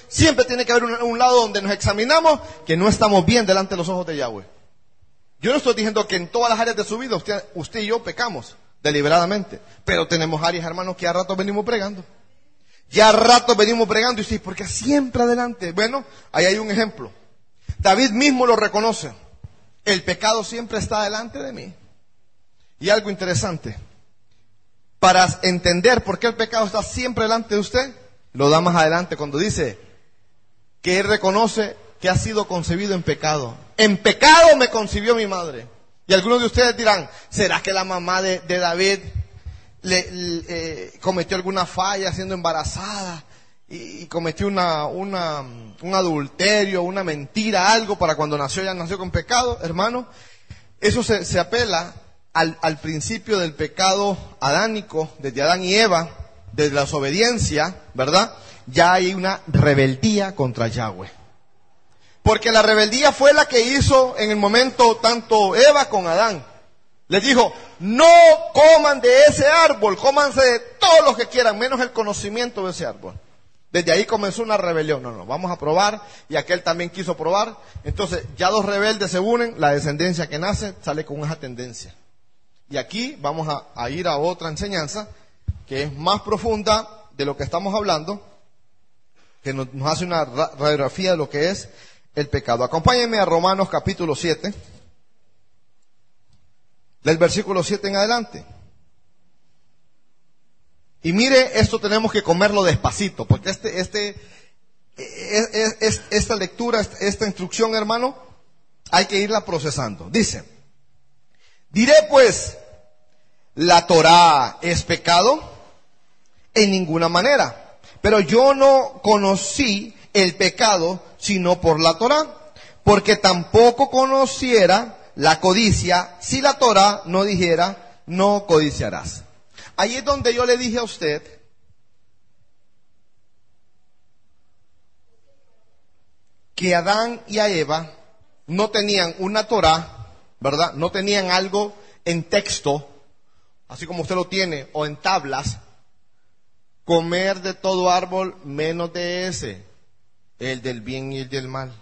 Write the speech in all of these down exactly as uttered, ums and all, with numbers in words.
siempre tiene que haber un, un lado donde nos examinamos que no estamos bien delante de los ojos de Yahweh. Yo no estoy diciendo que en todas las áreas de su vida usted, usted y yo pecamos deliberadamente, pero tenemos áreas, hermanos, que a rato venimos pregando. Ya a rato venimos pregando y sí, porque siempre adelante. Bueno, ahí hay un ejemplo. David mismo lo reconoce. El pecado siempre está delante de mí. Y algo interesante, para entender por qué el pecado está siempre delante de usted, lo da más adelante cuando dice que él reconoce que ha sido concebido en pecado. En pecado me concibió mi madre. Y algunos de ustedes dirán, ¿será que la mamá de, de David le, le eh, cometió alguna falla siendo embarazada? Y, y cometió una, una, un adulterio, una mentira, algo para cuando nació ya nació con pecado. Hermano, eso se, se apela al, al principio del pecado adánico, desde Adán y Eva, desde la desobediencia, ¿verdad? Ya hay una rebeldía contra Yahweh. Porque la rebeldía fue la que hizo en el momento tanto Eva con Adán. Les dijo, no coman de ese árbol, cómanse de todos los que quieran, menos el conocimiento de ese árbol. Desde ahí comenzó una rebelión. No, no, vamos a probar, y aquel también quiso probar. Entonces, ya dos rebeldes se unen, la descendencia que nace sale con esa tendencia. Y aquí vamos a, a ir a otra enseñanza, que es más profunda de lo que estamos hablando, que nos, nos hace una radiografía de lo que es el pecado. Acompáñenme a Romanos capítulo siete, del versículo siete en adelante. Y mire, esto tenemos que comerlo despacito, porque este, este, es, es, es, esta lectura, esta instrucción, hermano, hay que irla procesando. Dice, diré pues, ¿la Torá es pecado? En ninguna manera. Pero yo no conocí el pecado sino por la Torá, porque tampoco conociera la codicia si la Torá no dijera, no codiciarás. Ahí es donde yo le dije a usted que Adán y a Eva no tenían una Torá, ¿verdad? No tenían algo en texto, así como usted lo tiene, o en tablas, comer de todo árbol menos de ese, el del bien y el del mal.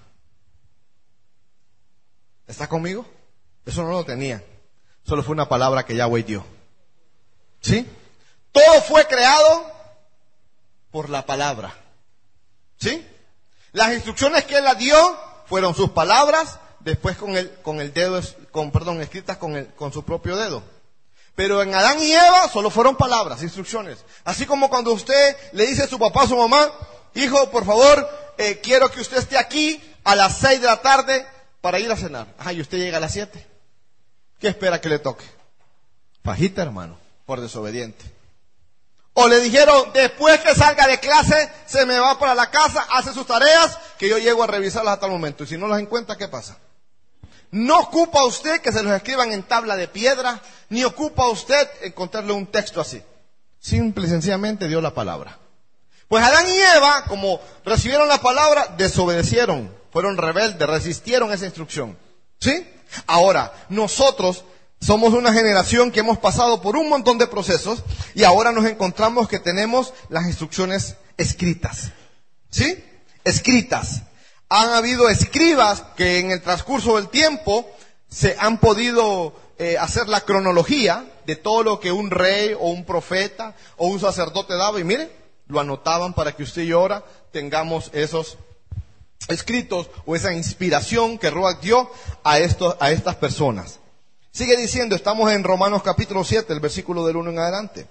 ¿Está conmigo? Eso no lo tenía. Solo fue una palabra que Yahweh dio. ¿Sí? Todo fue creado por la palabra. ¿Sí? Las instrucciones que él la dio fueron sus palabras, después con el, con el dedo, con, perdón, escritas con el, con su propio dedo. Pero en Adán y Eva solo fueron palabras, instrucciones. Así como cuando usted le dice a su papá o a su mamá, hijo, por favor, eh, quiero que usted esté aquí a las seis de la tarde para ir a cenar. Ajá, y usted llega a las siete. ¿Qué espera que le toque? Fajita, hermano, por desobediente. O le dijeron, después que salga de clase, se me va para la casa, hace sus tareas, que yo llego a revisarlas hasta el momento. Y si no las encuentra, ¿qué pasa? No ocupa usted que se los escriban en tabla de piedra, ni ocupa usted encontrarle un texto así. Simple y sencillamente dio la palabra. Pues Adán y Eva, como recibieron la palabra, desobedecieron, fueron rebeldes, resistieron esa instrucción. ¿Sí? Ahora, nosotros somos una generación que hemos pasado por un montón de procesos y ahora nos encontramos que tenemos las instrucciones escritas. ¿Sí? Escritas. Han habido escribas que en el transcurso del tiempo se han podido eh, hacer la cronología de todo lo que un rey o un profeta o un sacerdote daba. Y miren, lo anotaban para que usted y yo ahora tengamos esos escritos o esa inspiración que Ruach dio a, estos, a estas personas. Sigue diciendo, estamos en Romanos capítulo siete, el versículo del uno en adelante.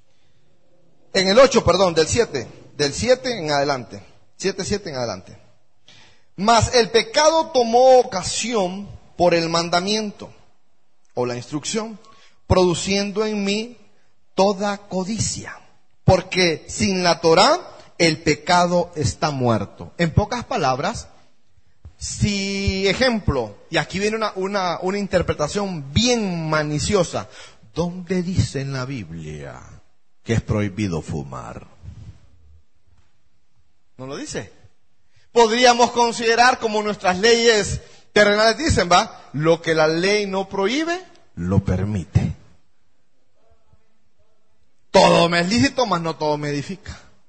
En el ocho, perdón, del siete, del siete en adelante. siete, siete en adelante. Mas el pecado tomó ocasión por el mandamiento o la instrucción, produciendo en mí toda codicia. Porque sin la Torá el pecado está muerto. En pocas palabras, si, ejemplo, y aquí viene una, una, una interpretación bien maliciosa, ¿dónde dice en la Biblia que es prohibido fumar? ¿No lo dice? Podríamos considerar como nuestras leyes terrenales dicen, ¿va? Lo que la ley no prohíbe, lo permite. Todo me es lícito, mas no todo me edifica.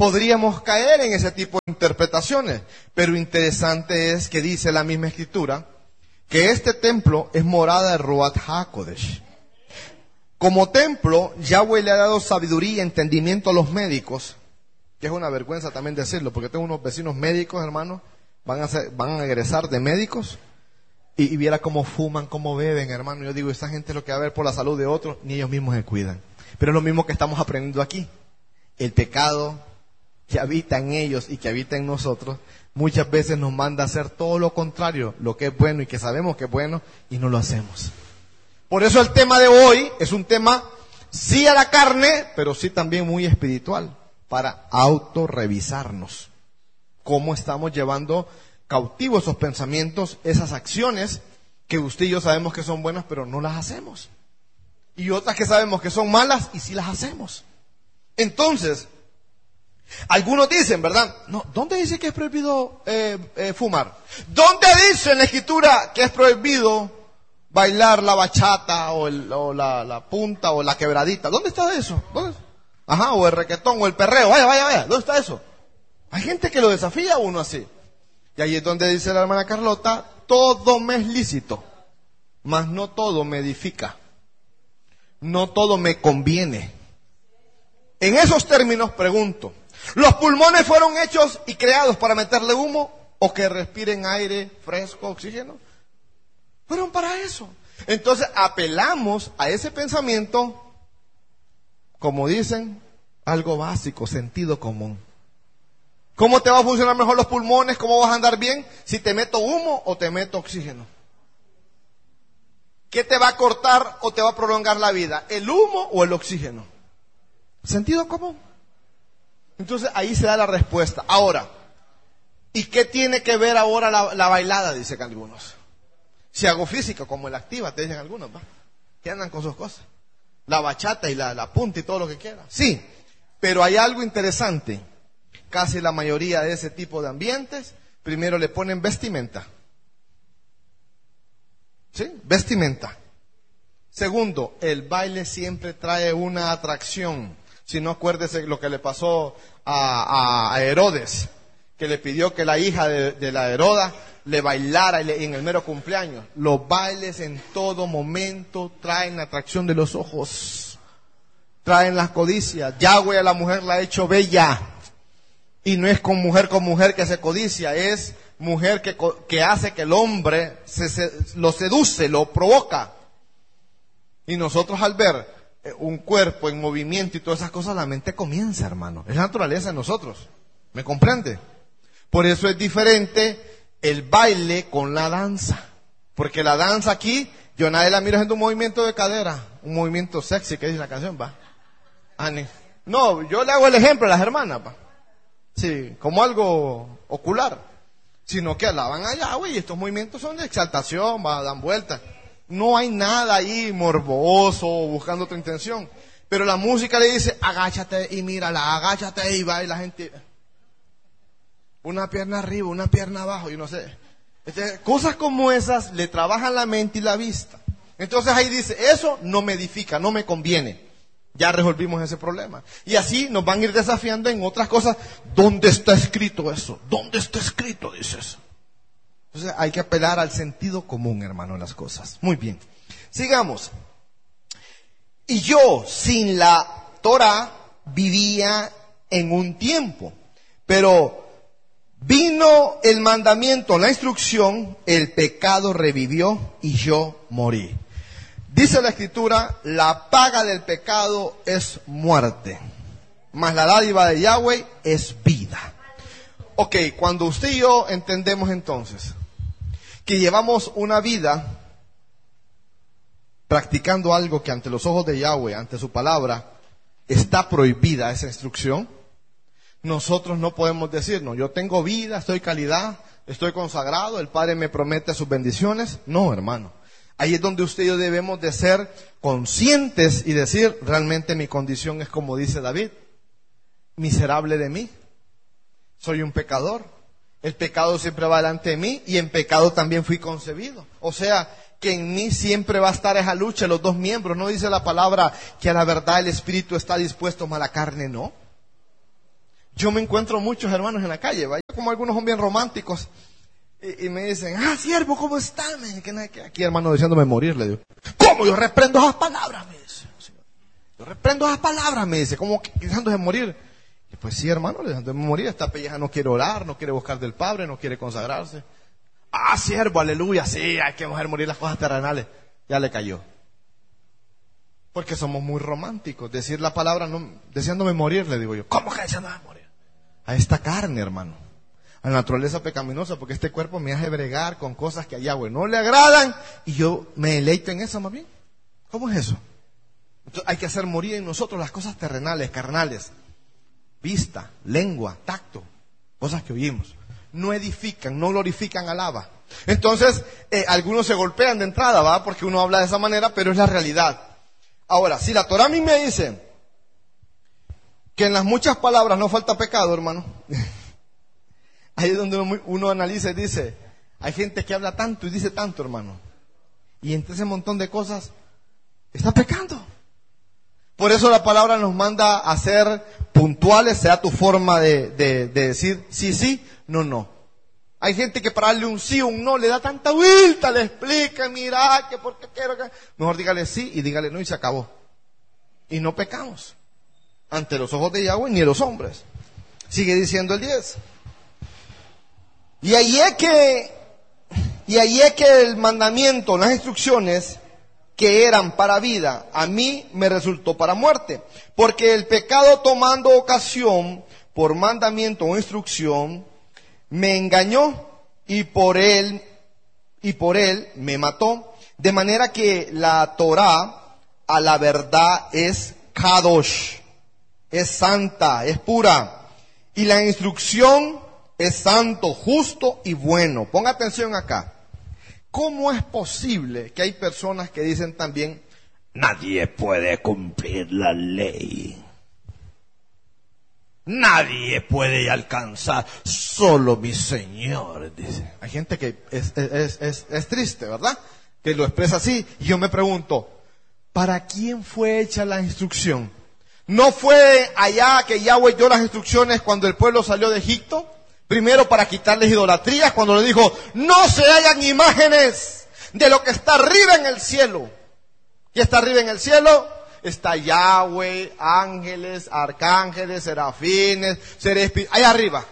podríamos caer en ese tipo de interpretaciones. Pero interesante es que dice la misma escritura que este templo es morada de Ruach HaKodesh. Como templo, Yahweh le ha dado sabiduría y entendimiento a los médicos, que es una vergüenza también decirlo, porque tengo unos vecinos médicos, hermanos, van a ser, van a egresar de médicos, y, y viera cómo fuman, cómo beben, hermano. Yo digo, esta gente es lo que va a ver por la salud de otros, ni ellos mismos se cuidan. Pero es lo mismo que estamos aprendiendo aquí. El pecado que habita en ellos y que habita en nosotros, muchas veces nos manda a hacer todo lo contrario, lo que es bueno y que sabemos que es bueno, y no lo hacemos. Por eso el tema de hoy es un tema, sí a la carne, pero sí también muy espiritual, para autorrevisarnos. Cómo estamos llevando cautivos esos pensamientos, esas acciones que usted y yo sabemos que son buenas, pero no las hacemos. Y otras que sabemos que son malas y sí las hacemos. Entonces, algunos dicen, ¿verdad? No, ¿dónde dice que es prohibido eh, eh, fumar? ¿Dónde dice en la escritura que es prohibido bailar la bachata o, el, o la, la punta o la quebradita? ¿Dónde está eso? ¿Dónde? Ajá, o el requetón o el perreo. Vaya, vaya, vaya. ¿Dónde está eso? Hay gente que lo desafía a uno así. Y ahí es donde dice la hermana Carlota, todo me es lícito, mas no todo me edifica. No todo me conviene. En esos términos pregunto, ¿los pulmones fueron hechos y creados para meterle humo o que respiren aire fresco, oxígeno? Fueron para eso. Entonces apelamos a ese pensamiento, como dicen, algo básico, sentido común. ¿Cómo te va a funcionar mejor los pulmones? ¿Cómo vas a andar bien? Si te meto humo o te meto oxígeno. ¿Qué te va a cortar o te va a prolongar la vida? ¿El humo o el oxígeno? Sentido común. Entonces ahí se da la respuesta. Ahora, ¿y qué tiene que ver ahora la, la bailada? Dicen algunos. Si hago física como el activa, te dicen algunos, ¿va? Que andan con sus cosas. La bachata y la, la punta y todo lo que quieran. Sí, pero hay algo interesante. Casi la mayoría de ese tipo de ambientes, primero le ponen vestimenta. ¿Sí? Vestimenta. Segundo, el baile siempre trae una atracción. Si no, acuérdese lo que le pasó a, a, a Herodes, que le pidió que la hija de, de la Heroda le bailara en el mero cumpleaños. Los bailes en todo momento traen la atracción de los ojos, traen las codicias. Yahweh a la mujer la ha hecho bella. Y no es con mujer con mujer que se codicia, es mujer que, que hace que el hombre se, se, lo seduce, lo provoca. Y nosotros al ver un cuerpo en movimiento y todas esas cosas, la mente comienza, hermano. Es la naturaleza de nosotros. ¿Me comprende? Por eso es diferente el baile con la danza. Porque la danza aquí, yo nadie la miro haciendo un movimiento de cadera, un movimiento sexy que dice la canción, va. Ani. No, yo le hago el ejemplo a las hermanas, va. Sí, como algo ocular, sino que alaban allá, güey, estos movimientos son de exaltación, va, dan vueltas. No hay nada ahí morboso, buscando otra intención. Pero la música le dice, agáchate y mírala, agáchate y va, y la gente, una pierna arriba, una pierna abajo, y no sé. Este, cosas como esas le trabajan la mente y la vista. Entonces ahí dice, eso no me edifica, no me conviene. Ya resolvimos ese problema. Y así nos van a ir desafiando en otras cosas. ¿Dónde está escrito eso? ¿Dónde está escrito? Dice eso. Entonces hay que apelar al sentido común, hermano, en las cosas. Muy bien. Sigamos. Y yo, sin la Torah, vivía en un tiempo. Pero vino el mandamiento, la instrucción, el pecado revivió y yo morí. Dice la Escritura, la paga del pecado es muerte, mas la dádiva de Yahweh es vida. Ok, cuando usted y yo entendemos entonces que llevamos una vida practicando algo que ante los ojos de Yahweh, ante su palabra, está prohibida esa instrucción, nosotros no podemos decir, no, yo tengo vida, estoy calidad, estoy consagrado, el Padre me promete sus bendiciones. No, hermano. Ahí es donde usted y yo debemos de ser conscientes y decir, realmente mi condición es como dice David, miserable de mí, soy un pecador, el pecado siempre va delante de mí y en pecado también fui concebido. O sea, que en mí siempre va a estar esa lucha, los dos miembros. No dice la palabra que a la verdad el espíritu está dispuesto, mas la carne no. Yo me encuentro muchos hermanos en la calle, ¿va? Yo, como algunos son bien románticos, y, y me dicen, ah, siervo, ¿cómo está? Me, que, que, aquí, hermano, deseándome morir, le digo. ¿Cómo? Yo reprendo esas palabras, me dice. Yo reprendo esas palabras, me dice, ¿cómo que deseándose morir? Y pues sí, hermano, deseándose morir. Esta pelleja no quiere orar, no quiere buscar del Padre, no quiere consagrarse. Ah, siervo, aleluya, sí, hay que dejar morir las cosas terrenales. Ya le cayó. Porque somos muy románticos. Decir la palabra, no, deseándome morir, le digo yo. ¿Cómo que deseándome morir? A esta carne, hermano. A la naturaleza pecaminosa, porque este cuerpo me hace bregar con cosas que a Yahweh no le agradan, y yo me deleito en eso, más bien. ¿Cómo es eso? Entonces, hay que hacer morir en nosotros las cosas terrenales, carnales. Vista, lengua, tacto, cosas que oímos. No edifican, no glorifican al Abba. Entonces, eh, algunos se golpean de entrada, ¿va? Porque uno habla de esa manera, pero es la realidad. Ahora, si la Torah a mí me dice que en las muchas palabras no falta pecado, hermano, ahí es donde uno analiza y dice, hay gente que habla tanto y dice tanto, hermano, y entre ese montón de cosas está pecando. Por eso la palabra nos manda a ser puntuales, sea tu forma de, de, de decir sí, sí, no, no. Hay gente que para darle un sí o un no le da tanta vuelta, le explica, mira, que porque quiero que... Mejor dígale sí y dígale no y se acabó. Y no pecamos ante los ojos de Yahweh ni de los hombres. Sigue diciendo el diez. Y ahí es que, y ahí es que el mandamiento, las instrucciones que eran para vida, a mí me resultó para muerte. Porque el pecado tomando ocasión por mandamiento o instrucción, me engañó y por él, y por él me mató. De manera que la Torah a la verdad es Kadosh, es santa, es pura. Y la instrucción es santo, justo y bueno. Ponga atención acá. ¿Cómo es posible que hay personas que dicen también, nadie puede cumplir la ley? Nadie puede alcanzar, solo mi Señor, dice. Hay gente que es, es, es, es triste, ¿verdad? Que lo expresa así. Y yo me pregunto, ¿para quién fue hecha la instrucción? ¿No fue allá que Yahweh dio las instrucciones cuando el pueblo salió de Egipto? Primero para quitarles idolatrías, cuando le dijo, no se hagan imágenes de lo que está arriba en el cielo. ¿Qué está arriba en el cielo? Está Yahweh, ángeles, arcángeles, serafines, seres, allá arriba.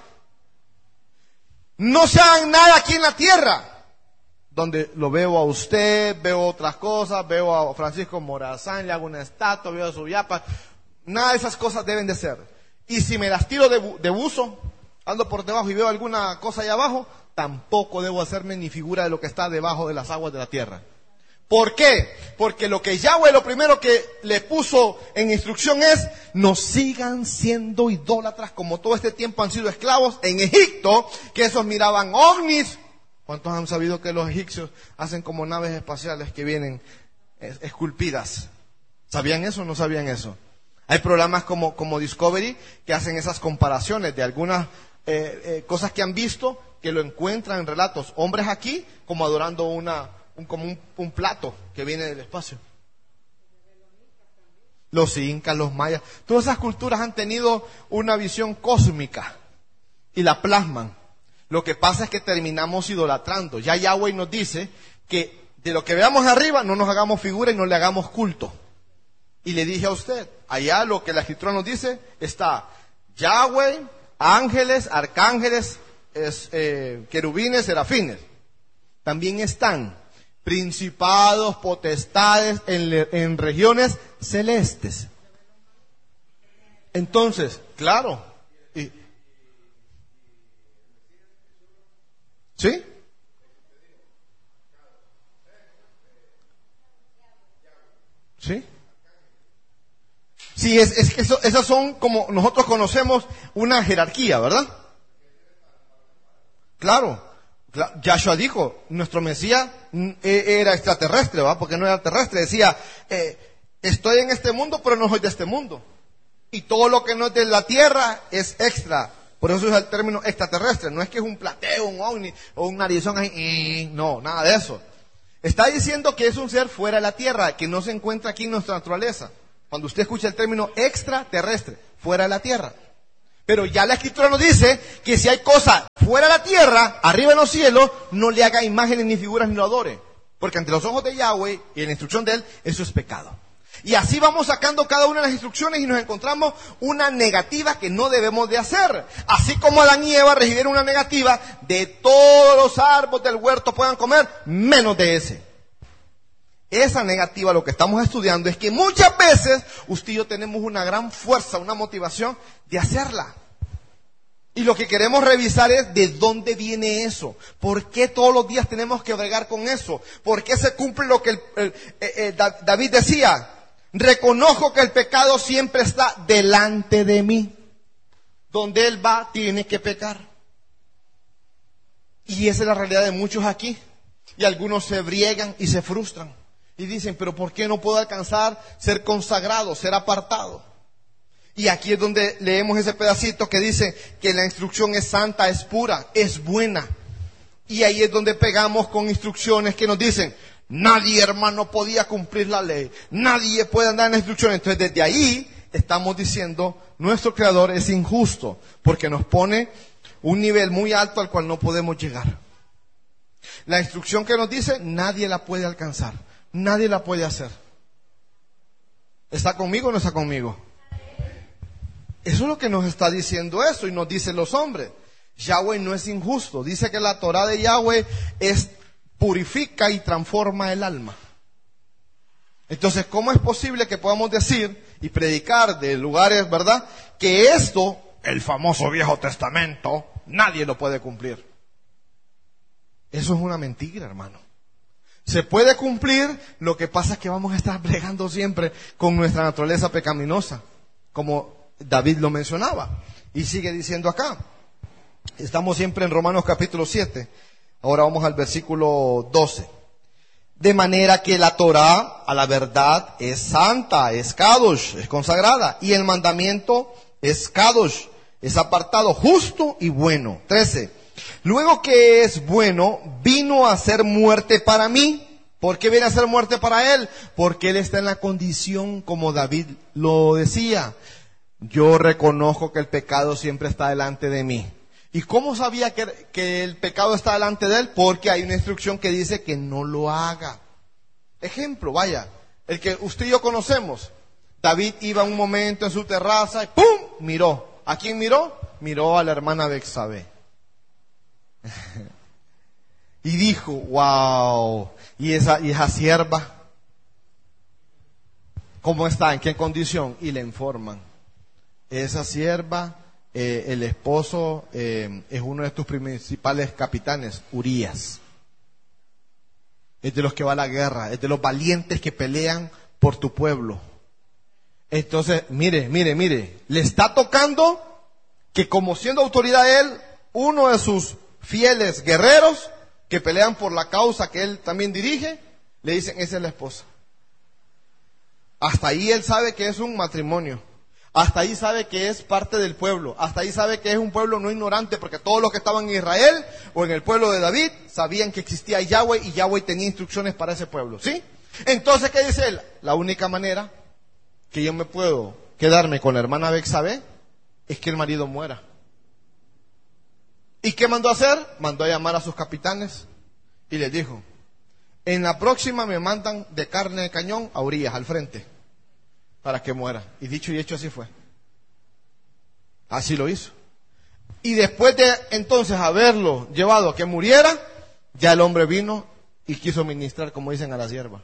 No se hagan nada aquí en la tierra, donde lo veo a usted, veo otras cosas, veo a Francisco Morazán, le hago una estatua, veo a su yapa. Nada de esas cosas deben de ser. Y si me las tiro de, bu de buzo, ando por debajo y veo alguna cosa allá abajo, tampoco debo hacerme ni figura de lo que está debajo de las aguas de la tierra. ¿Por qué? Porque lo que Yahweh lo primero que le puso en instrucción es, no sigan siendo idólatras como todo este tiempo han sido esclavos en Egipto, que esos miraban ovnis. ¿Cuántos han sabido que los egipcios hacen como naves espaciales que vienen esculpidas? ¿Sabían eso o no sabían eso? Hay programas como, como Discovery que hacen esas comparaciones de algunas eh, eh, cosas que han visto, que lo encuentran en relatos. Hombres aquí como adorando una... Un, como un, un plato que viene del espacio. Los incas, los mayas, todas esas culturas han tenido una visión cósmica y la plasman. Lo que pasa es que terminamos idolatrando. Ya Yahweh nos dice que de lo que veamos arriba no nos hagamos figura y no le hagamos culto. Y le dije a usted, allá lo que la escritura nos dice está Yahweh, ángeles, arcángeles, es, eh, querubines, serafines. También están principados, potestades en, en regiones celestes. Entonces, claro. Y, ¿sí? ¿Sí? Sí, es, es que eso, esas son como nosotros conocemos una jerarquía, ¿verdad? Claro. Yahshua dijo, nuestro Mesías era extraterrestre, ¿va? Porque no era terrestre. Decía, eh, estoy en este mundo, pero no soy de este mundo. Y todo lo que no es de la tierra es extra. Por eso es el término extraterrestre. No es que es un plateo, un ovni o un narizón ahí. No, nada de eso. Está diciendo que es un ser fuera de la tierra, que no se encuentra aquí en nuestra naturaleza. Cuando usted escucha el término extraterrestre, fuera de la tierra. Pero ya la Escritura nos dice que si hay cosas fuera de la tierra, arriba en los cielos, no le haga imágenes ni figuras ni lo adore. Porque ante los ojos de Yahweh y en la instrucción de Él, eso es pecado. Y así vamos sacando cada una de las instrucciones y nos encontramos una negativa que no debemos de hacer. Así como Adán y Eva recibieron una negativa de todos los árboles del huerto puedan comer, menos de ese. Esa negativa, lo que estamos estudiando es que muchas veces usted y yo tenemos una gran fuerza, una motivación de hacerla. Y lo que queremos revisar es de dónde viene eso. ¿Por qué todos los días tenemos que bregar con eso? ¿Por qué se cumple lo que el, el, el, el David decía? Reconozco que el pecado siempre está delante de mí. Donde él va, tiene que pecar. Y esa es la realidad de muchos aquí. Y algunos se briegan y se frustran. Y dicen, pero ¿por qué no puedo alcanzar ser consagrado, ser apartado? Y aquí es donde leemos ese pedacito que dice que la instrucción es santa, es pura, es buena. Y ahí es donde pegamos con instrucciones que nos dicen, nadie, hermano, podía cumplir la ley. Nadie puede andar en la instrucción. Entonces, desde ahí estamos diciendo, nuestro Creador es injusto, porque nos pone un nivel muy alto al cual no podemos llegar. La instrucción que nos dice, nadie la puede alcanzar. Nadie la puede hacer. ¿Está conmigo o no está conmigo? Eso es lo que nos está diciendo eso, y nos dicen los hombres. Yahweh no es injusto. Dice que la Torah de Yahweh es purifica y transforma el alma. Entonces, ¿cómo es posible que podamos decir y predicar de lugares, verdad, que esto, el famoso Viejo Testamento, nadie lo puede cumplir? Eso es una mentira, hermano. Se puede cumplir, lo que pasa es que vamos a estar bregando siempre con nuestra naturaleza pecaminosa, como David lo mencionaba. Y sigue diciendo acá. Estamos siempre en Romanos capítulo siete. Ahora vamos al versículo doce. De manera que la Torah, a la verdad, es santa, es kadosh, es consagrada. Y el mandamiento es kadosh, es apartado, justo y bueno. trece. Luego que es bueno, vino a ser muerte para mí. ¿Por qué viene a ser muerte para él? Porque él está en la condición como David lo decía. Yo reconozco que el pecado siempre está delante de mí. ¿Y cómo sabía que, que el pecado está delante de él? Porque hay una instrucción que dice que no lo haga. Ejemplo, vaya, el que usted y yo conocemos. David iba un momento en su terraza y ¡pum! Miró. ¿A quién miró? Miró a la hermana Betsabé. Y dijo, wow, ¿y esa, y esa sierva? ¿Cómo está? ¿En qué condición? Y le informan. Esa sierva, eh, el esposo eh, es uno de tus principales capitanes, Urías. Es de los que va a la guerra, es de los valientes que pelean por tu pueblo. Entonces, mire, mire, mire, le está tocando que como siendo autoridad él, uno de sus fieles guerreros que pelean por la causa que él también dirige, le dicen, esa es la esposa. Hasta ahí él sabe que es un matrimonio. Hasta ahí sabe que es parte del pueblo. Hasta ahí sabe que es un pueblo no ignorante, porque todos los que estaban en Israel o en el pueblo de David sabían que existía Yahweh y Yahweh tenía instrucciones para ese pueblo. ¿Sí? Entonces, ¿qué dice él? La única manera que yo me puedo quedarme con la hermana Betsabé es que el marido muera. ¿Y qué mandó a hacer? Mandó a llamar a sus capitanes y les dijo, en la próxima me mandan de carne de cañón a Urías, al frente, para que muera. Y dicho y hecho, así fue. Así lo hizo. Y después de entonces haberlo llevado a que muriera, ya el hombre vino y quiso ministrar, como dicen, a la sierva.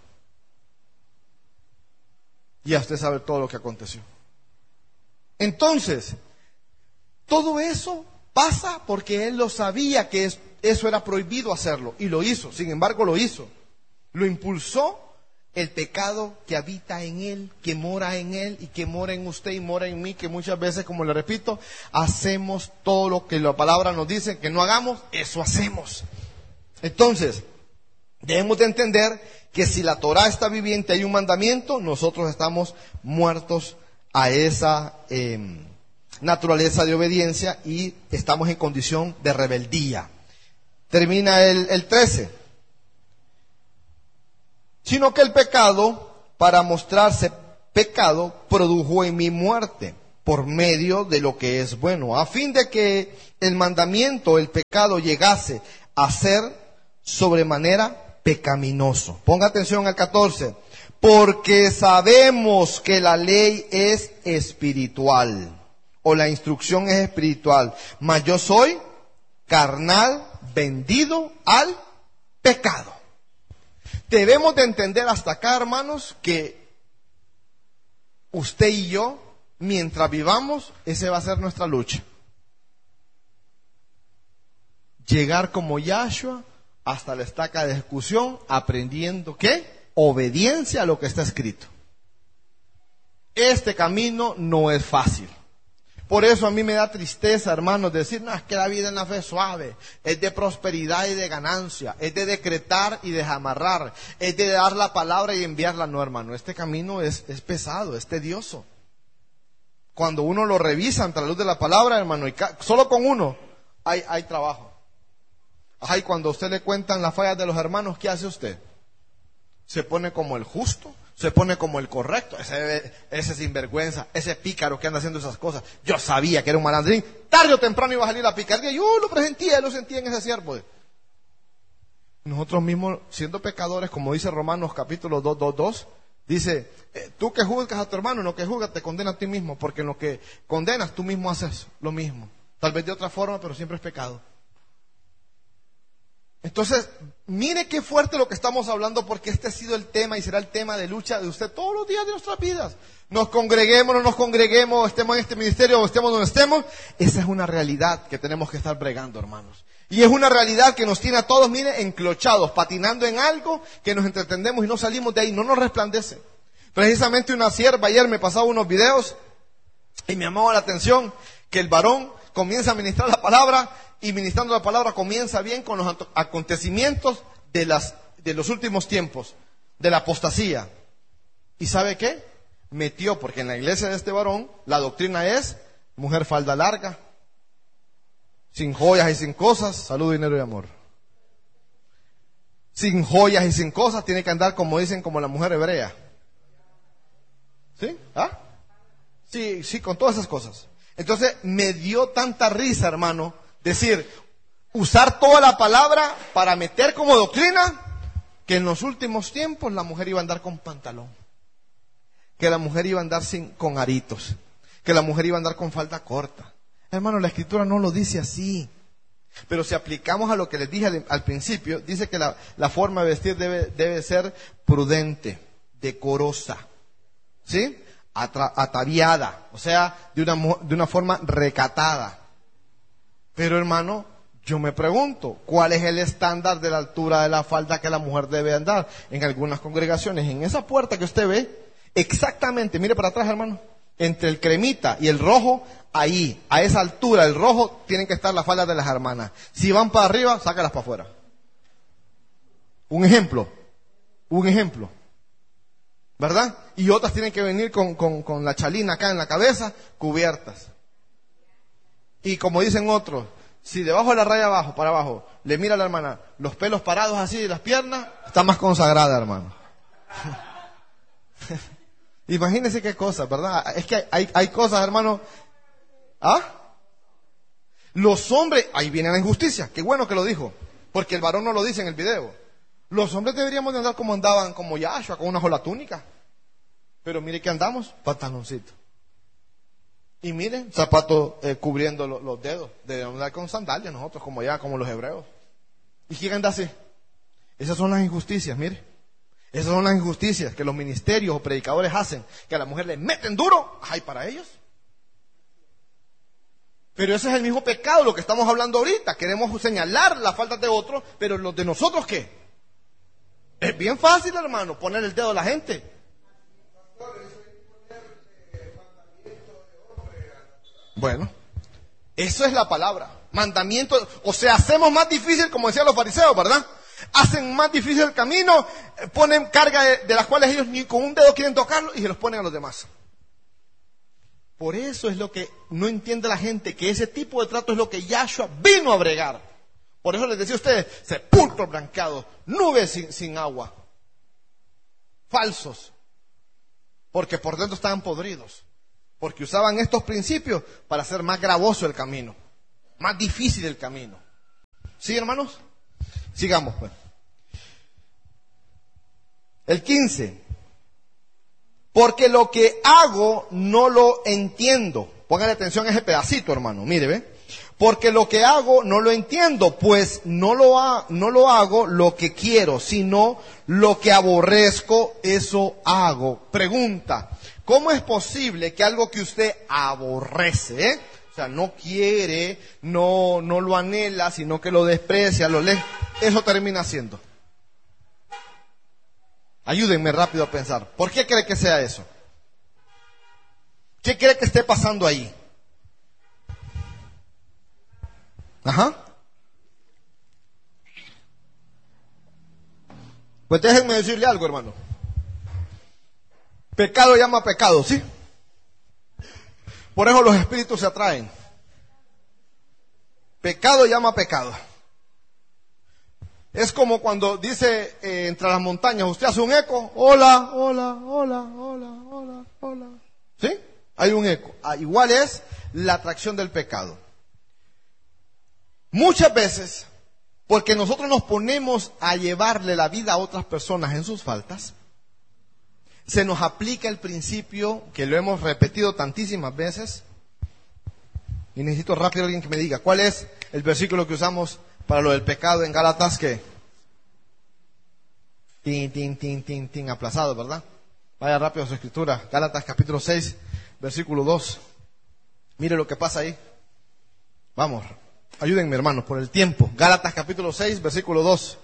Ya usted sabe todo lo que aconteció. Entonces, todo eso pasa porque él lo sabía que es, eso era prohibido hacerlo. Y lo hizo, sin embargo lo hizo. Lo impulsó el pecado que habita en él, que mora en él y que mora en usted y mora en mí, que muchas veces, como le repito, hacemos todo lo que la palabra nos dice que no hagamos, eso hacemos. Entonces, debemos de entender que si la Torah está viviente, hay un mandamiento, nosotros estamos muertos a esa eh, naturaleza de obediencia y estamos en condición de rebeldía. Termina el, el trece. Sino que el pecado, para mostrarse pecado, produjo en mí muerte. por medio de lo que es bueno, a fin de que el mandamiento, el pecado, llegase a ser sobremanera pecaminoso. Ponga atención al catorce. Porque sabemos que la ley es espiritual, o la instrucción es espiritual, mas yo soy carnal, vendido al pecado. Debemos de entender hasta acá, hermanos, que usted y yo, mientras vivamos, esa va a ser nuestra lucha. Llegar como Yahshua hasta la estaca de ejecución, aprendiendo ¿qué? Obediencia a lo que está escrito. Este camino no es fácil. Por eso a mí me da tristeza, hermanos, decir, no, es que la vida en la fe es suave, es de prosperidad y de ganancia, es de decretar y de amarrar, es de dar la palabra y enviarla. No, hermano, este camino es, es pesado, es tedioso. Cuando uno lo revisa ante la luz de la palabra, hermano, y ca- solo con uno hay, hay trabajo. Ay, cuando a usted le cuentan las fallas de los hermanos, ¿qué hace usted? Se pone como el justo, se pone como el correcto, ese, ese sinvergüenza, ese pícaro que anda haciendo esas cosas. Yo sabía que era un malandrín, tarde o temprano iba a salir la picardía, yo lo presentía, lo sentía en ese siervo. Nosotros mismos, siendo pecadores, como dice Romanos capítulo dos, dos, dos, dice, eh, tú que juzgas a tu hermano, en lo que juzgas te condenas a ti mismo, porque en lo que condenas tú mismo haces lo mismo. Tal vez de otra forma, pero siempre es pecado. Entonces, mire qué fuerte lo que estamos hablando, porque este ha sido el tema y será el tema de lucha de usted todos los días de nuestras vidas. Nos congreguemos, no nos congreguemos, estemos en este ministerio o estemos donde estemos. Esa es una realidad que tenemos que estar bregando, hermanos. Y es una realidad que nos tiene a todos, mire, enclochados, patinando en algo que nos entretenemos y no salimos de ahí, no nos resplandece. Precisamente una sierva ayer me pasaba unos videos y me llamaba la atención que el varón comienza a ministrar la palabra, y ministrando la palabra comienza bien con los acontecimientos de, las, de los últimos tiempos, de la apostasía. ¿Y sabe qué? Metió, porque en la iglesia de este varón la doctrina es mujer falda larga, sin joyas y sin cosas, salud, dinero y amor. Sin joyas y sin cosas, tiene que andar como dicen, como la mujer hebrea. ¿Sí? ¿Ah? Sí, sí, con todas esas cosas. Entonces me dio tanta risa, hermano, decir, usar toda la palabra para meter como doctrina que en los últimos tiempos la mujer iba a andar con pantalón, que la mujer iba a andar sin, con aritos, que la mujer iba a andar con falda corta. Hermano, la escritura no lo dice así. Pero si aplicamos a lo que les dije al, al principio, dice que la, la forma de vestir debe, debe ser prudente, decorosa, ¿sí? Atra, ataviada, o sea, de una, de una forma recatada. Pero hermano, yo me pregunto, ¿cuál es el estándar de la altura de la falda que la mujer debe andar? En algunas congregaciones, en esa puerta que usted ve, exactamente, mire para atrás, hermano, entre el cremita y el rojo, ahí, a esa altura, el rojo, tienen que estar las faldas de las hermanas. Si van para arriba, sácalas para afuera. Un ejemplo, un ejemplo, ¿verdad? Y otras tienen que venir con, con, con la chalina acá en la cabeza, cubiertas. Y como dicen otros, si debajo de la raya abajo, para abajo, le mira a la hermana, los pelos parados así de las piernas, está más consagrada, hermano. Imagínense qué cosas, ¿verdad? Es que hay, hay cosas, hermano. ¿Ah? Los hombres, ahí viene la injusticia, qué bueno que lo dijo, porque el varón no lo dice en el video. Los hombres deberíamos de andar como andaban, como Yahshua, con una sola túnica. Pero mire que andamos, pantaloncito. Y miren, zapatos eh, cubriendo lo, los dedos. Debemos andar con sandalias nosotros, como ya, como los hebreos. ¿Y quién anda así? Esas son las injusticias, mire. Esas son las injusticias que los ministerios o predicadores hacen. Que a la mujer le meten duro. Ay, para ellos. Pero ese es el mismo pecado, lo que estamos hablando ahorita. Queremos señalar las faltas de otros, pero los de nosotros, ¿qué? Es bien fácil, hermano, poner el dedo a la gente. Bueno, eso es la palabra, mandamiento, o sea, hacemos más difícil, como decían los fariseos, ¿verdad? Hacen más difícil el camino, ponen carga de, de las cuales ellos ni con un dedo quieren tocarlo y se los ponen a los demás. Por eso es lo que no entiende la gente, que ese tipo de trato es lo que Yahshua vino a bregar. Por eso les decía a ustedes, sepulcros blanqueados, nubes sin, sin agua, falsos, porque por dentro estaban podridos. Porque usaban estos principios para hacer más gravoso el camino, más difícil el camino. ¿Sí, hermanos? Sigamos, pues. El quince. Porque lo que hago no lo entiendo. Póngale atención a ese pedacito, hermano. Mire, ve. Porque lo que hago no lo entiendo, pues no lo, ha, no lo hago lo que quiero, sino lo que aborrezco, eso hago. Pregunta, ¿cómo es posible que algo que usted aborrece, eh? O sea, no quiere, no, no lo anhela, sino que lo desprecia, lo lee, eso termina siendo? Ayúdenme rápido a pensar. ¿Por qué cree que sea eso? ¿Qué cree que esté pasando ahí? Ajá. Pues déjenme decirle algo, hermano. Pecado llama pecado, ¿sí? Por eso los espíritus se atraen. Pecado llama pecado. Es como cuando dice eh, entre las montañas, usted hace un eco, hola, hola, hola, hola, hola, hola. ¿Sí? Hay un eco. Ah, igual es la atracción del pecado. Muchas veces, porque nosotros nos ponemos a llevarle la vida a otras personas en sus faltas, se nos aplica el principio que lo hemos repetido tantísimas veces. Y necesito rápido alguien que me diga, ¿cuál es el versículo que usamos para lo del pecado en Gálatas? Que tin, tin, tin, tin, tin, aplazado, ¿verdad? Vaya rápido a su escritura. Gálatas capítulo seis, versículo dos. Mire lo que pasa ahí. Vamos, ayúdenme, hermanos, por el tiempo. Gálatas capítulo seis, versículo dos.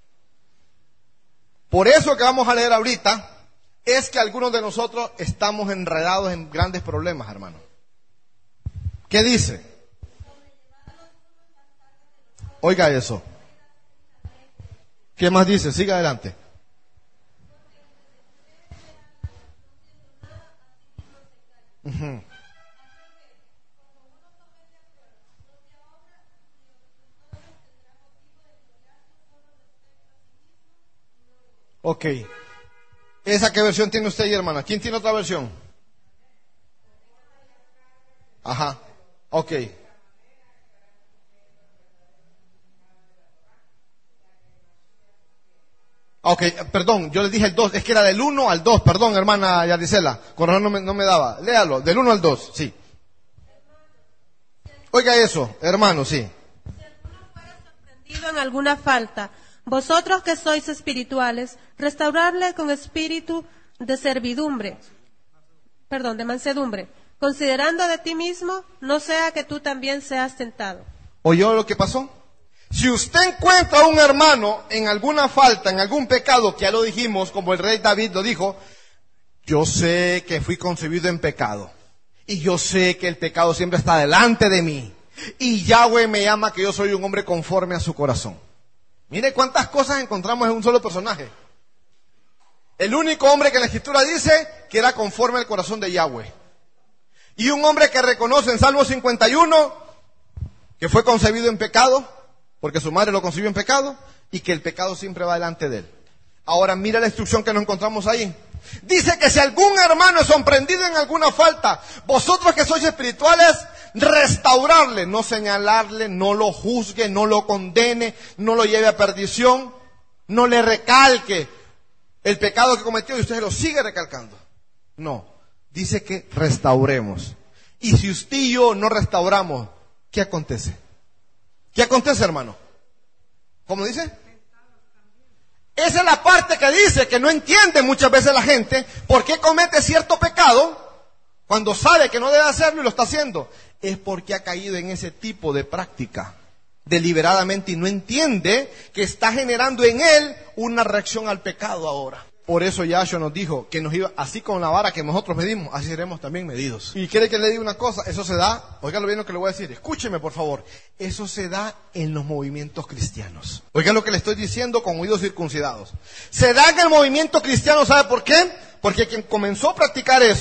Por eso que vamos a leer ahorita es que algunos de nosotros estamos enredados en grandes problemas, hermano. ¿Qué dice? Oiga eso. ¿Qué más dice? Siga adelante. Uh-huh. Ok. ¿Esa qué versión tiene usted ahí, hermana? ¿Quién tiene otra versión? Ajá. Ok. Ok, perdón, yo le dije el dos, es que era del uno al dos, perdón, hermana Yaricela, con razón no me, no me daba. Léalo, del uno al dos, sí. Oiga eso, hermano, sí. Si alguno fuera sorprendido en alguna falta, vosotros que sois espirituales, restaurarle con espíritu de servidumbre, perdón, de mansedumbre, considerando de ti mismo, no sea que tú también seas tentado. ¿Oyó lo que pasó? Si usted encuentra a un hermano en alguna falta, en algún pecado, que ya lo dijimos, como el rey David lo dijo, yo sé que fui concebido en pecado, y yo sé que el pecado siempre está delante de mí, y Yahweh me llama que yo soy un hombre conforme a su corazón. Mire cuántas cosas encontramos en un solo personaje. El único hombre que la Escritura dice que era conforme al corazón de Yahweh. Y un hombre que reconoce en Salmo cincuenta y uno que fue concebido en pecado, porque su madre lo concibió en pecado, y que el pecado siempre va delante de él. Ahora mira la instrucción que nos encontramos ahí. Dice que si algún hermano es sorprendido en alguna falta, vosotros que sois espirituales, restaurarle, no señalarle, no lo juzgue, no lo condene, no lo lleve a perdición, no le recalque el pecado que cometió y usted lo sigue recalcando. No, dice que restauremos. Y si usted y yo no restauramos, ¿qué acontece? ¿Qué acontece, hermano? ¿Cómo dice? Esa es la parte que dice que no entiende muchas veces la gente por qué comete cierto pecado cuando sabe que no debe hacerlo y lo está haciendo. Es porque ha caído en ese tipo de práctica deliberadamente y no entiende que está generando en él una reacción al pecado ahora. Por eso Yahshua nos dijo que nos iba, así con la vara que nosotros medimos, así seremos también medidos. Y quiere que le diga una cosa, eso se da, oiga lo bien lo que le voy a decir, escúcheme por favor, eso se da en los movimientos cristianos. Oiga lo que le estoy diciendo con oídos circuncidados. Se da en el movimiento cristiano, ¿sabe por qué? Porque quien comenzó a practicar eso,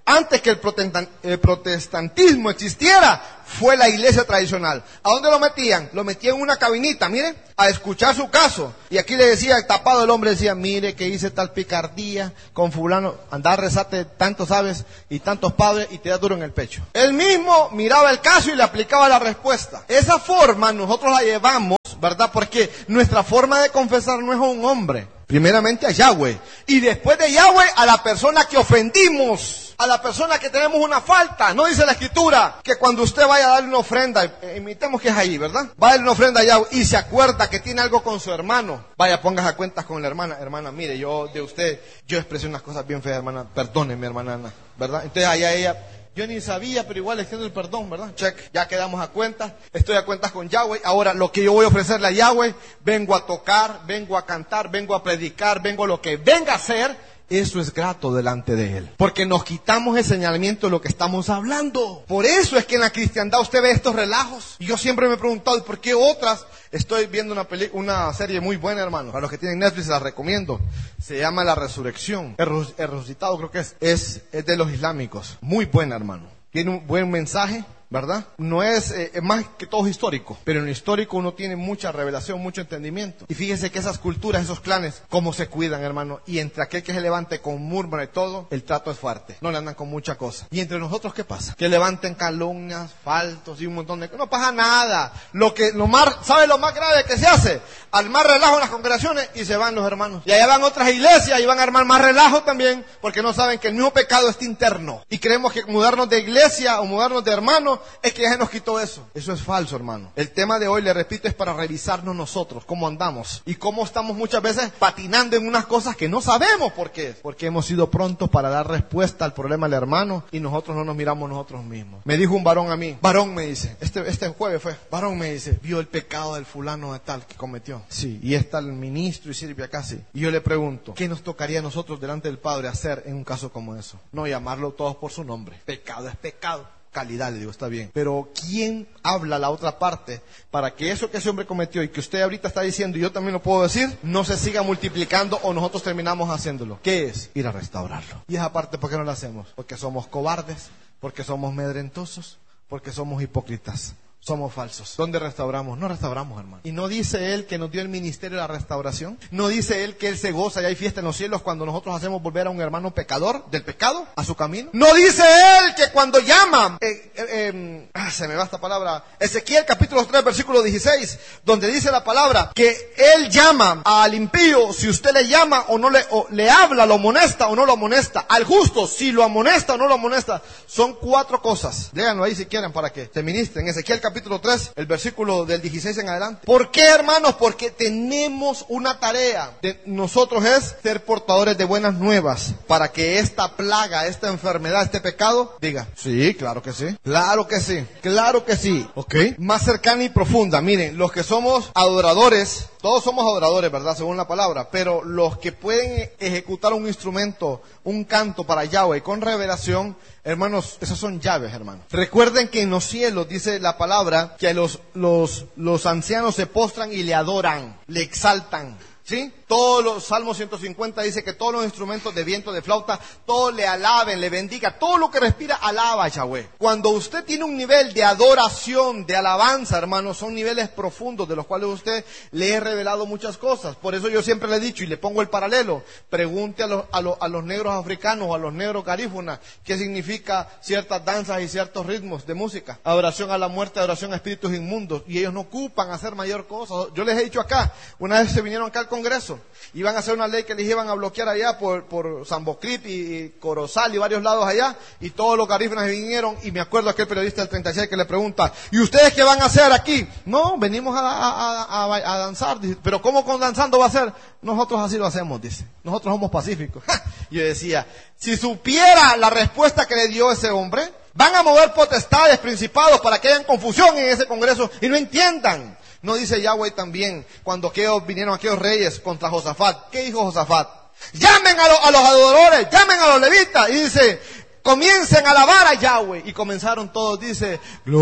antes que el protestan- el protestantismo existiera, fue la iglesia tradicional. ¿A dónde lo metían? Lo metían en una cabinita, mire, a escuchar su caso. Y aquí le decía, tapado el hombre, decía, mire que hice tal picardía con fulano, anda a rezarte tantos aves y tantos padres y te da duro en el pecho. Él mismo miraba el caso y le aplicaba la respuesta. Esa forma nosotros la llevamos, ¿verdad? Porque nuestra forma de confesar no es a un hombre. Primeramente a Yahweh. Y después de Yahweh a la persona que ofendimos. A la persona que tenemos una falta. No dice la escritura que cuando usted vaya a darle una ofrenda, eh, imitemos que es ahí, ¿verdad? Va a darle una ofrenda a Yahweh y se acuerda que tiene algo con su hermano. Vaya, póngase a cuentas con la hermana. Hermana, mire, yo de usted, yo expresé unas cosas bien feas, hermana. Perdóneme, hermana Ana, ¿verdad? Entonces allá ella... Yo ni sabía, pero igual extiendo el perdón, ¿verdad? Check, ya quedamos a cuentas, estoy a cuentas con Yahweh. Ahora lo que yo voy a ofrecerle a Yahweh, vengo a tocar, vengo a cantar, vengo a predicar, vengo a lo que venga a hacer, eso es grato delante de Él. Porque nos quitamos el señalamiento de lo que estamos hablando. Por eso es que en la cristiandad usted ve estos relajos. Y yo siempre me he preguntado, ¿por qué otras? Estoy viendo una peli una serie muy buena, hermano. Para los que tienen Netflix se la recomiendo. Se llama La Resurrección. El, el resucitado creo que es. es. Es de los islámicos. Muy buena, hermano. Tiene un buen mensaje, ¿verdad? No es, eh, es más que todo histórico, pero en lo histórico uno tiene mucha revelación, mucho entendimiento. Y fíjese que esas culturas, esos clanes, cómo se cuidan, hermano. Y entre aquel que se levante con murmura y todo, el trato es fuerte. No le andan con mucha cosa. Y entre nosotros, ¿qué pasa? Que levanten calumnias, faltos y un montón de... No pasa nada. Lo que, lo más, ¿sabe lo más grave que se hace? Al más relajo en las congregaciones y se van los hermanos. Y allá van otras iglesias y van a armar más relajo también, porque no saben que el mismo pecado está interno. Y creemos que mudarnos de iglesia o mudarnos de hermano es que ya se nos quitó eso. Eso es falso, hermano. El tema de hoy, le repito, es para revisarnos nosotros, cómo andamos y cómo estamos muchas veces patinando en unas cosas que no sabemos por qué. Porque hemos sido prontos para dar respuesta al problema del hermano y nosotros no nos miramos nosotros mismos. Me dijo un varón a mí, varón me dice, este, este jueves fue, varón me dice, vio el pecado del fulano de tal que cometió. Sí, y está el ministro y sirve acá, sí. Y yo le pregunto, ¿qué nos tocaría a nosotros delante del Padre hacer en un caso como eso? No llamarlo todos por su nombre. Pecado es pecado. Calidad, le digo, está bien. Pero ¿quién habla la otra parte para que eso que ese hombre cometió y que usted ahorita está diciendo y yo también lo puedo decir, no se siga multiplicando o nosotros terminamos haciéndolo? ¿Qué es? Ir a restaurarlo. Y esa parte, ¿por qué no la hacemos? Porque somos cobardes, porque somos medrentosos, porque somos hipócritas. Somos falsos. ¿Dónde restauramos? No restauramos, hermano. ¿Y no dice Él que nos dio el ministerio de la restauración? ¿No dice Él que Él se goza y hay fiesta en los cielos cuando nosotros hacemos volver a un hermano pecador del pecado a su camino? ¿No dice Él que cuando llama, eh, eh, eh, ah, se me va esta palabra, Ezequiel capítulo tres versículo dieciséis, donde dice la palabra que Él llama al impío si usted le llama o no le, o le habla, lo amonesta o no lo amonesta? Al justo si lo amonesta o no lo amonesta. Son cuatro cosas. Léanlo ahí si quieren para que se ministren. Ezequiel capítulo tres, el versículo del dieciséis en adelante. ¿Por qué, hermanos? Porque tenemos una tarea de nosotros, es ser portadores de buenas nuevas para que esta plaga, esta enfermedad, este pecado, diga, sí, claro que sí, claro que sí, claro que sí, ok, más cercana y profunda. Miren, los que somos adoradores, todos somos adoradores, ¿verdad? Según la palabra, pero los que pueden ejecutar un instrumento, un canto para Yahweh con revelación, hermanos, esas son llaves, hermanos. Recuerden que en los cielos dice la palabra que los, los, los ancianos se postran y le adoran, le exaltan. ¿Sí? Todos los Salmos ciento cincuenta dice que todos los instrumentos de viento, de flauta, todos le alaben, le bendiga, todo lo que respira alaba a Yahweh. Cuando usted tiene un nivel de adoración, de alabanza, hermanos, son niveles profundos de los cuales usted le he revelado muchas cosas. Por eso yo siempre le he dicho y le pongo el paralelo, pregunte a los, a los, a los negros africanos o a los negros garífunas qué significa ciertas danzas y ciertos ritmos de música. Adoración a la muerte, adoración a espíritus inmundos, y ellos no ocupan hacer mayor cosa. Yo les he dicho acá, una vez se vinieron acá al Congreso, iban a hacer una ley que les iban a bloquear allá por, por Sambocrip y, y Corozal y varios lados allá, y todos los garífunas vinieron, y me acuerdo aquel periodista del treinta y seis que le pregunta, ¿y ustedes qué van a hacer aquí? No, venimos a, a, a, a, a danzar, dice. Pero ¿cómo con danzando va a ser? Nosotros así lo hacemos, dice, nosotros somos pacíficos. Yo decía, si supiera la respuesta que le dio ese hombre, van a mover potestades, principados, para que hayan confusión en ese Congreso y no entiendan. No dice Yahweh también, cuando aquellos vinieron aquellos reyes contra Josafat, ¿qué dijo Josafat? Llamen a, lo, a los adoradores, llamen a los levitas, y dice, comiencen a alabar a Yahweh. Y comenzaron todos, dice,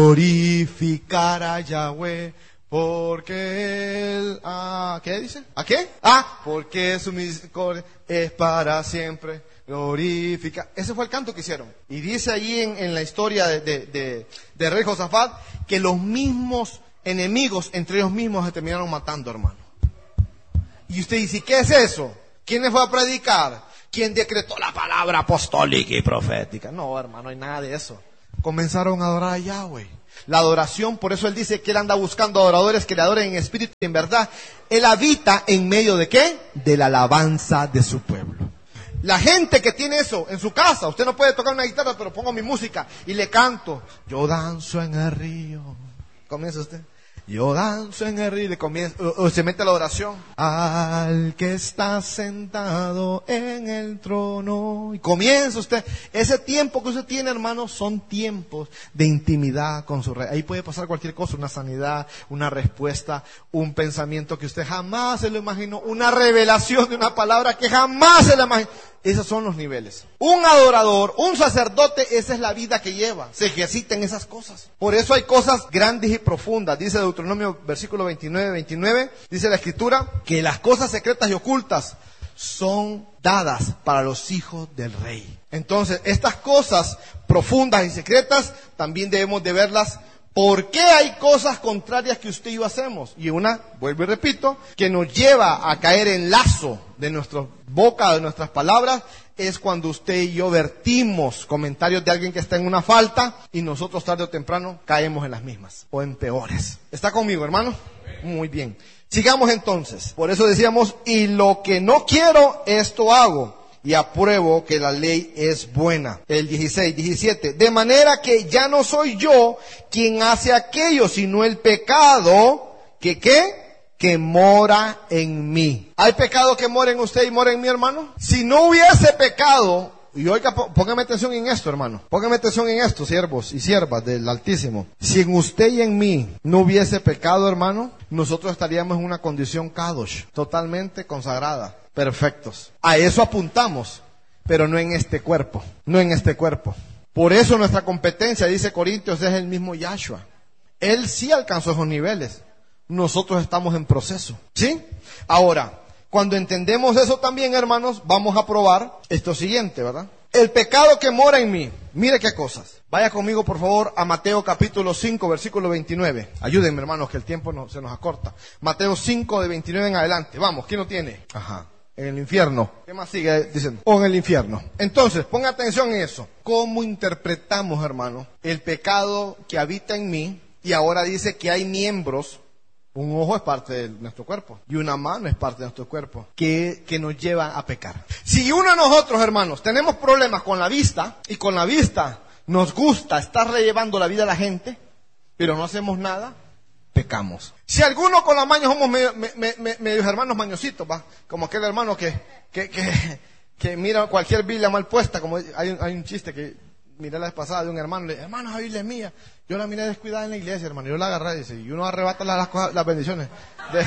glorificar a Yahweh, porque Él, ah, ¿qué dice? ¿A qué? Ah, porque su misericordia es para siempre. glorifica. Ese fue el canto que hicieron. Y dice allí en, en la historia de, de, de, de rey Josafat que los mismos enemigos entre ellos mismos se terminaron matando, hermano. Y usted dice, ¿qué es eso? ¿Quién les fue a predicar? ¿Quién decretó la palabra apostólica y profética? No, hermano, no hay nada de eso. Comenzaron a adorar a Yahweh. La adoración, por eso él dice que él anda buscando adoradores que le adoren en espíritu y en verdad. Él habita en medio de ¿qué? De la alabanza de su pueblo. La gente que tiene eso en su casa, usted no puede tocar una guitarra, pero pongo mi música y le canto. Yo danzo en el río. Comienza usted. Yo danzo en el río y comienza, o, o se mete a la oración. Al que está sentado en el trono. Y comienza usted. Ese tiempo que usted tiene, hermano, son tiempos de intimidad con su rey. Ahí puede pasar cualquier cosa, una sanidad, una respuesta, un pensamiento que usted jamás se lo imaginó, una revelación de una palabra que jamás se lo imaginó. Esos son los niveles. Un adorador, un sacerdote, esa es la vida que lleva. Se ejercita en esas cosas. Por eso hay cosas grandes y profundas. Dice Deuteronomio versículo veintinueve, veintinueve. Dice la escritura que las cosas secretas y ocultas son dadas para los hijos del rey. Entonces, estas cosas profundas y secretas también debemos de verlas. ¿Por qué hay cosas contrarias que usted y yo hacemos? Y una, vuelvo y repito, que nos lleva a caer en lazo de nuestra boca, de nuestras palabras, es cuando usted y yo vertimos comentarios de alguien que está en una falta y nosotros tarde o temprano caemos en las mismas o en peores. ¿Está conmigo, hermano? Muy bien. Sigamos entonces. Por eso decíamos, y lo que no quiero, esto hago. Y apruebo que la ley es buena. El dieciséis, diecisiete. De manera que ya no soy yo quien hace aquello, sino el pecado que ¿qué? Que mora en mí. ¿Hay pecado que mora en usted y mora en mí, hermano? Si no hubiese pecado, y oiga, póngame atención en esto, hermano. Póngame atención en esto, siervos y siervas del Altísimo. Si en usted y en mí no hubiese pecado, hermano, nosotros estaríamos en una condición kadosh, totalmente consagrada. Perfectos. A eso apuntamos, pero no en este cuerpo, no en este cuerpo. Por eso nuestra competencia, dice Corintios, es el mismo Yahshua. Él sí alcanzó esos niveles. Nosotros estamos en proceso. ¿Sí? Ahora, cuando entendemos eso también, hermanos, vamos a probar esto siguiente, ¿verdad? El pecado que mora en mí. Mire qué cosas. Vaya conmigo, por favor, a Mateo capítulo cinco, versículo veintinueve. Ayúdenme, hermanos, que el tiempo no, se nos acorta. Mateo cinco, de veintinueve en adelante. Vamos, ¿quién lo tiene? Ajá. En el infierno. ¿Qué más sigue diciendo? O en el infierno. Entonces, ponga atención en eso. ¿Cómo interpretamos, hermano, el pecado que habita en mí? Y ahora dice que hay miembros. Un ojo es parte de nuestro cuerpo. Y una mano es parte de nuestro cuerpo. Que, que nos lleva a pecar. Si uno de nosotros, hermanos, tenemos problemas con la vista. Y con la vista nos gusta estar relevando la vida a la gente. Pero no hacemos nada. Pecamos. Si alguno con la maña somos medio, me, me, me, medios hermanos mañositos, va, como aquel hermano que, que, que, que mira cualquier Biblia mal puesta, como hay un, hay un chiste que miré la vez pasada de un hermano, le dije, hermano, esa Biblia es mía. Yo la miré descuidada en la iglesia, hermano, yo la agarré, dice, y uno arrebata las, las, cosas, las bendiciones. De...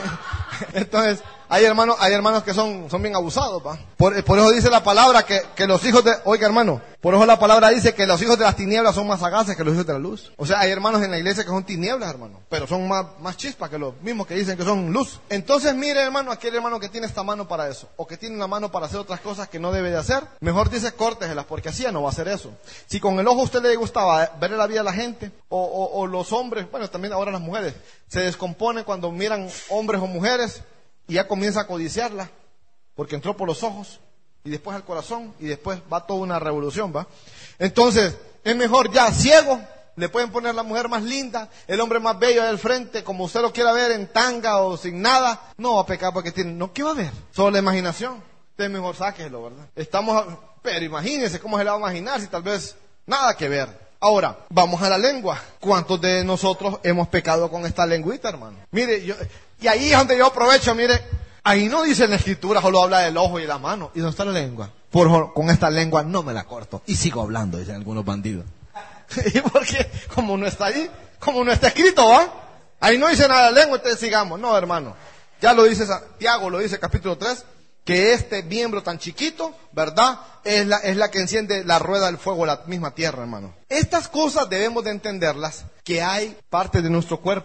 Entonces, hay hermanos, hay hermanos que son, son bien abusados, ¿va? Por, por eso dice la palabra que, que los hijos de, oiga hermano, por eso la palabra dice que los hijos de las tinieblas son más sagaces que los hijos de la luz. O sea, hay hermanos en la iglesia que son tinieblas, hermano, pero son más, más chispas que los mismos que dicen que son luz. Entonces, mire hermano, aquel hermano que tiene esta mano para eso, o que tiene una mano para hacer otras cosas que no debe de hacer, mejor dice córteselas, porque así ya no va a hacer eso. Si con el ojo a usted le gustaba ver la vida a la gente, o, o, o los hombres, bueno, también ahora las mujeres, se descomponen cuando miran hombres o mujeres, y ya comienza a codiciarla, porque entró por los ojos, y después al corazón, y después va toda una revolución, ¿va? Entonces, es mejor ya ciego, le pueden poner la mujer más linda, el hombre más bello del frente, como usted lo quiera ver, en tanga o sin nada, no va a pecar porque tiene, no, ¿qué va a ver? Solo la imaginación, usted mejor sáqueselo, ¿verdad? Estamos, pero imagínense cómo se le va a imaginar si tal vez nada que ver. Ahora, vamos a la lengua. ¿Cuántos de nosotros hemos pecado con esta lengüita, hermano? Mire, yo, y ahí es donde yo aprovecho, mire, ahí no dice en la escritura, solo habla del ojo y la mano. ¿Y dónde está la lengua? Por, con esta lengua no me la corto. Y sigo hablando, dicen algunos bandidos. ¿Y por qué? Como no está ahí, como no está escrito, ¿va? Ahí no dice nada de lengua, entonces sigamos. No, hermano. Ya lo dice Santiago, lo dice capítulo tres, que este miembro tan chiquito, ¿verdad? Es la, es la que enciende la rueda del fuego, la misma tierra, hermano. Estas cosas debemos de entenderlas, que hay parte de nuestro cuerpo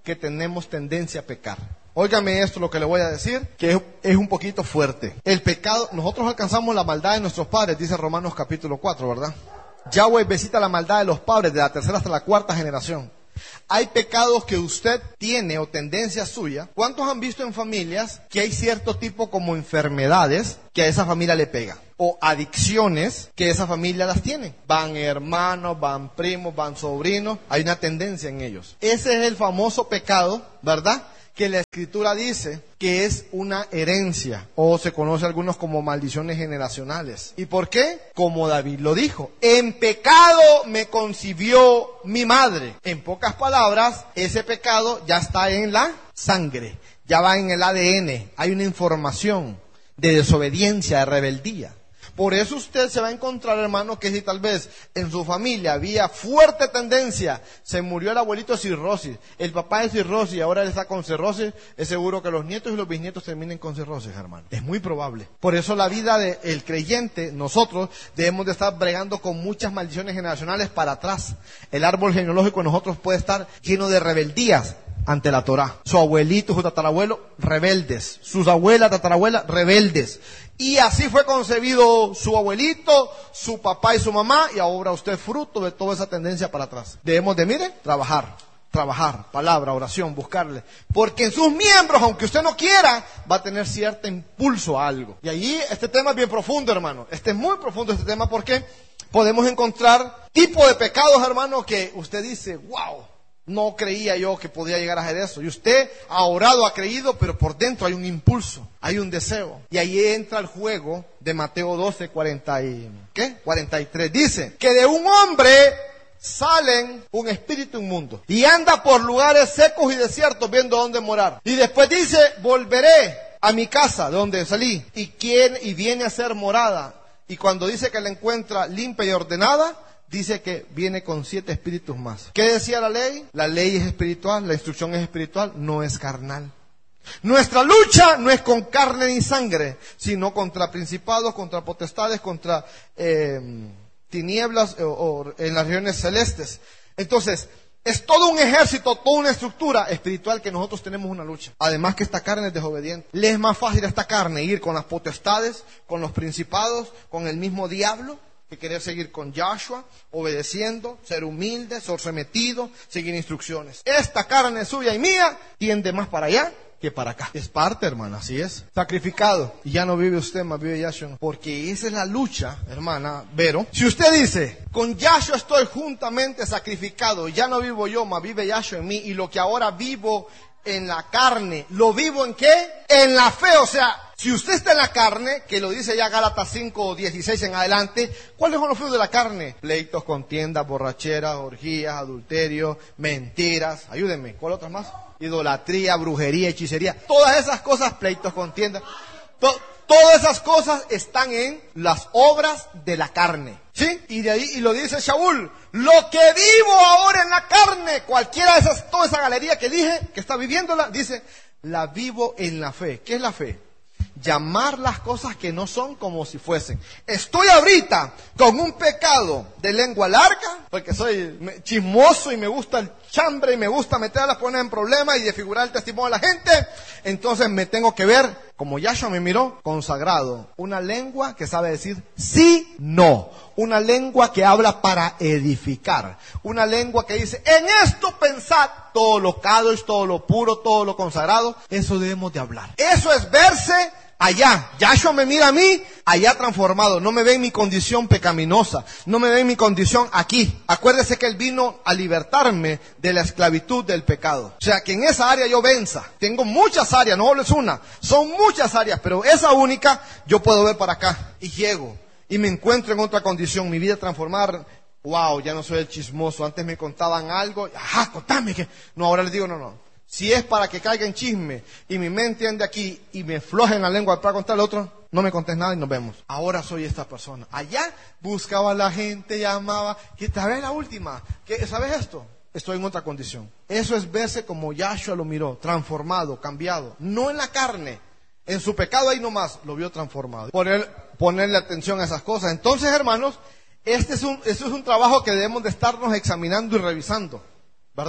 que tenemos tendencia a pecar. Óigame esto, lo que le voy a decir, que es, es un poquito fuerte. El pecado, nosotros alcanzamos la maldad de nuestros padres, dice Romanos capítulo cuatro, ¿verdad? Yahweh visita la maldad de los padres de la tercera hasta la cuarta generación. Hay pecados que usted tiene o tendencia suya. ¿Cuántos han visto en familias que hay cierto tipo como enfermedades que a esa familia le pega? O adicciones que esa familia las tiene. Van hermanos, van primos, van sobrinos. Hay una tendencia en ellos. Ese es el famoso pecado, ¿verdad?, que la Escritura dice que es una herencia, o se conoce a algunos como maldiciones generacionales. ¿Y por qué? Como David lo dijo, en pecado me concibió mi madre. En pocas palabras, ese pecado ya está en la sangre, ya va en el A D N, hay una información de desobediencia, de rebeldía. Por eso usted se va a encontrar, hermano, que si tal vez en su familia había fuerte tendencia, se murió el abuelito de cirrosis, el papá de cirrosis y ahora él está con cirrosis, es seguro que los nietos y los bisnietos terminen con cirrosis, hermano. Es muy probable. Por eso la vida del creyente, nosotros debemos de estar bregando con muchas maldiciones generacionales para atrás. El árbol genealógico de nosotros puede estar lleno de rebeldías ante la Torá. Su abuelito, su tatarabuelo, rebeldes. Sus abuelas, tatarabuelas, rebeldes. Y así fue concebido su abuelito, su papá y su mamá, y ahora usted fruto de toda esa tendencia para atrás. Debemos de, mire, trabajar, trabajar, palabra, oración, buscarle. Porque en sus miembros, aunque usted no quiera, va a tener cierto impulso a algo. Y allí este tema es bien profundo, hermano. Este es muy profundo este tema porque podemos encontrar tipo de pecados, hermano, que usted dice, wow. No creía yo que podía llegar a hacer eso. Y usted ha orado, ha creído, pero por dentro hay un impulso, hay un deseo. Y ahí entra el juego de Mateo doce, cuarenta y, ¿qué? cuarenta y tres. Dice que de un hombre salen un espíritu inmundo y anda por lugares secos y desiertos viendo dónde morar. Y después dice, volveré a mi casa de donde salí. Y, quiere, y viene a ser morada. Y cuando dice que la encuentra limpia y ordenada, dice que viene con siete espíritus más. ¿Qué decía la ley? La ley es espiritual, la instrucción es espiritual, no es carnal. Nuestra lucha no es con carne ni sangre, sino contra principados, contra potestades, contra eh, tinieblas o, o en las regiones celestes. Entonces, es todo un ejército, toda una estructura espiritual que nosotros tenemos una lucha. Además que esta carne es desobediente. Le es más fácil a esta carne ir con las potestades, con los principados, con el mismo diablo, que querer seguir con Yahshua, obedeciendo, ser humilde, ser sometido, seguir instrucciones. Esta carne suya y mía tiende más para allá que para acá. Es parte, hermana, así es. Sacrificado. Y ya no vive usted, más vive Yahshua. Porque esa es la lucha, hermana Vero. Si usted dice, con Yahshua estoy juntamente sacrificado, ya no vivo yo, más vive Yahshua en mí, y lo que ahora vivo en la carne, ¿lo vivo en qué? En la fe. O sea, si usted está en la carne, que lo dice ya Gálatas cinco, dieciséis en adelante, ¿cuáles son los frutos de la carne? Pleitos, contiendas, borracheras, orgías, adulterio, mentiras. Ayúdenme, ¿cuál otras más? Idolatría, brujería, hechicería. Todas esas cosas, pleitos, contiendas. To- todas esas cosas están en las obras de la carne. ¿Sí? Y de ahí, y lo dice Shaul, lo que vivo ahora en la carne, cualquiera de esas, toda esa galería que dije, que está viviéndola, dice, la vivo en la fe. ¿Qué es la fe? Llamar las cosas que no son como si fuesen. Estoy ahorita con un pecado de lengua larga, porque soy chismoso y me gusta el chambre y me gusta meter a las personas en problemas y desfigurar el testimonio de la gente. Entonces me tengo que ver, como Yahshua me miró, consagrado. Una lengua que sabe decir sí, no. Una lengua que habla para edificar. Una lengua que dice, en esto pensad, todo lo kadosh, todo lo puro, todo lo consagrado. Eso debemos de hablar. Eso es verse allá. Yahshua me mira a mí, allá transformado. No me ve en mi condición pecaminosa. No me ve en mi condición aquí. Acuérdese que Él vino a libertarme de la esclavitud del pecado. O sea, que en esa área yo venza. Tengo muchas áreas, no solo es una. Son muchas áreas, pero esa única yo puedo ver para acá. Y llego. Y me encuentro en otra condición. Mi vida transformar. Wow, ya no soy el chismoso. Antes me contaban algo. Ajá, contame que. No, ahora les digo, no, no. Si es para que caiga en chisme y mi mente ande aquí y me floje en la lengua para contar al otro, no me contés nada y nos vemos. Ahora soy esta persona. Allá buscaba a la gente, llamaba, que sabes la última, que sabes esto, estoy en otra condición. Eso es verse como Yahshua lo miró, transformado, cambiado, no en la carne, en su pecado ahí nomás, lo vio transformado. Poner, ponerle atención a esas cosas. Entonces, hermanos, este es un, este es un trabajo que debemos de estarnos examinando y revisando, ¿verdad?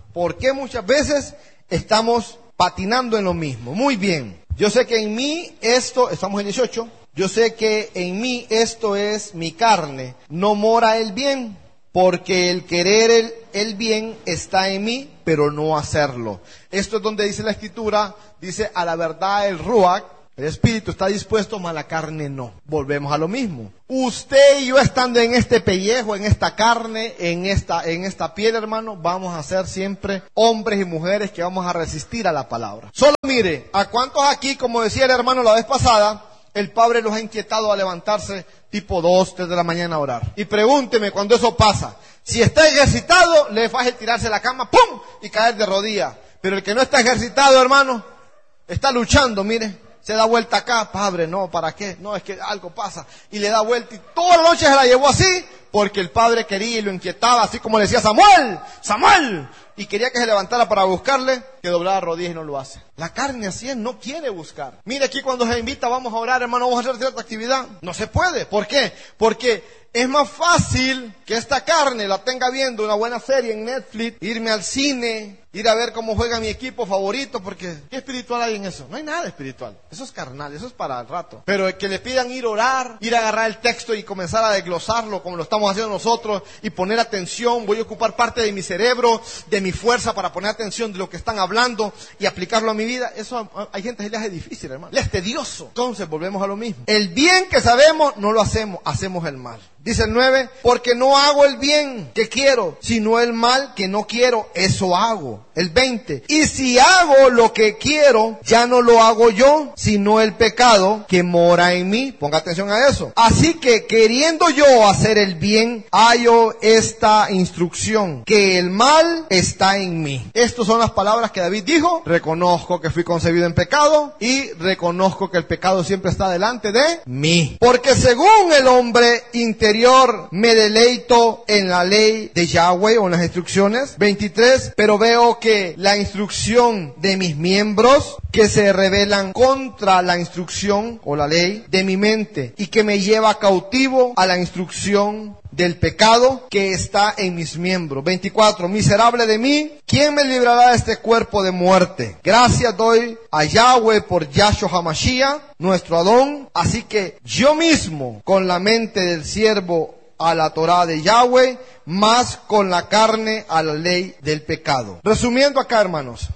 ¿Por qué muchas veces estamos patinando en lo mismo? Muy bien. Yo sé que en mí esto, estamos en dieciocho, yo sé que en mí esto es mi carne, no mora el bien, porque el querer el, el bien está en mí, pero no hacerlo. Esto es donde dice la Escritura, dice a la verdad el Ruach, el espíritu está dispuesto, mas la carne no. Volvemos a lo mismo. Usted y yo estando en este pellejo, en esta carne, en esta, en esta piel, hermano, vamos a ser siempre hombres y mujeres que vamos a resistir a la palabra. Solo mire, ¿a cuántos aquí, como decía el hermano la vez pasada, el Padre los ha inquietado a levantarse tipo dos, tres de la mañana a orar? Y pregúnteme cuando eso pasa. Si está ejercitado, le es fácil tirarse de la cama, ¡pum!, y caer de rodillas. Pero el que no está ejercitado, hermano, está luchando, mire. Se da vuelta acá, Padre, no, ¿para qué? No, es que algo pasa. Y le da vuelta y toda la noche se la llevó así, porque el Padre quería y lo inquietaba, así como le decía, Samuel, Samuel. Y quería que se levantara para buscarle, que doblara rodillas y no lo hace. La carne así es, no quiere buscar. Mire aquí cuando se invita, vamos a orar, hermano, vamos a hacer cierta actividad. No se puede. ¿Por qué? Porque es más fácil que esta carne la tenga viendo una buena serie en Netflix, irme al cine, ir a ver cómo juega mi equipo favorito, porque ¿qué espiritual hay en eso? No hay nada espiritual. Eso es carnal, eso es para el rato. Pero que le pidan ir a orar, ir a agarrar el texto y comenzar a desglosarlo como lo estamos haciendo nosotros y poner atención, voy a ocupar parte de mi cerebro, de mi fuerza para poner atención de lo que están hablando y aplicarlo a mi vida. Eso hay gente que le hace difícil, hermano. Le es tedioso. Entonces volvemos a lo mismo. El bien que sabemos no lo hacemos, hacemos el mal. Dice el nueve, porque no hago el bien que quiero, sino el mal que no quiero, eso hago. El veinte, y si hago lo que quiero, ya no lo hago yo, sino el pecado que mora en mí. Ponga atención a eso. Así que queriendo yo hacer el bien, hallo esta instrucción, que el mal está en mí. Estas son las palabras que David dijo. Reconozco que fui concebido en pecado y reconozco que el pecado siempre está delante de mí. Porque según el hombre interior, me deleito en la ley de Yahweh o en las instrucciones. veintitrés, pero veo que la instrucción de mis miembros que se rebelan contra la instrucción o la ley de mi mente y que me lleva cautivo a la instrucción del pecado que está en mis miembros. veinticuatro, miserable de mí, ¿quién me librará de este cuerpo de muerte? Gracias doy a Yahweh por Yahshua HaMashiach, nuestro Adón. Así que yo mismo, con la mente del siervo a la Torah de Yahweh, más con la carne a la ley del pecado. Resumiendo acá, hermanos,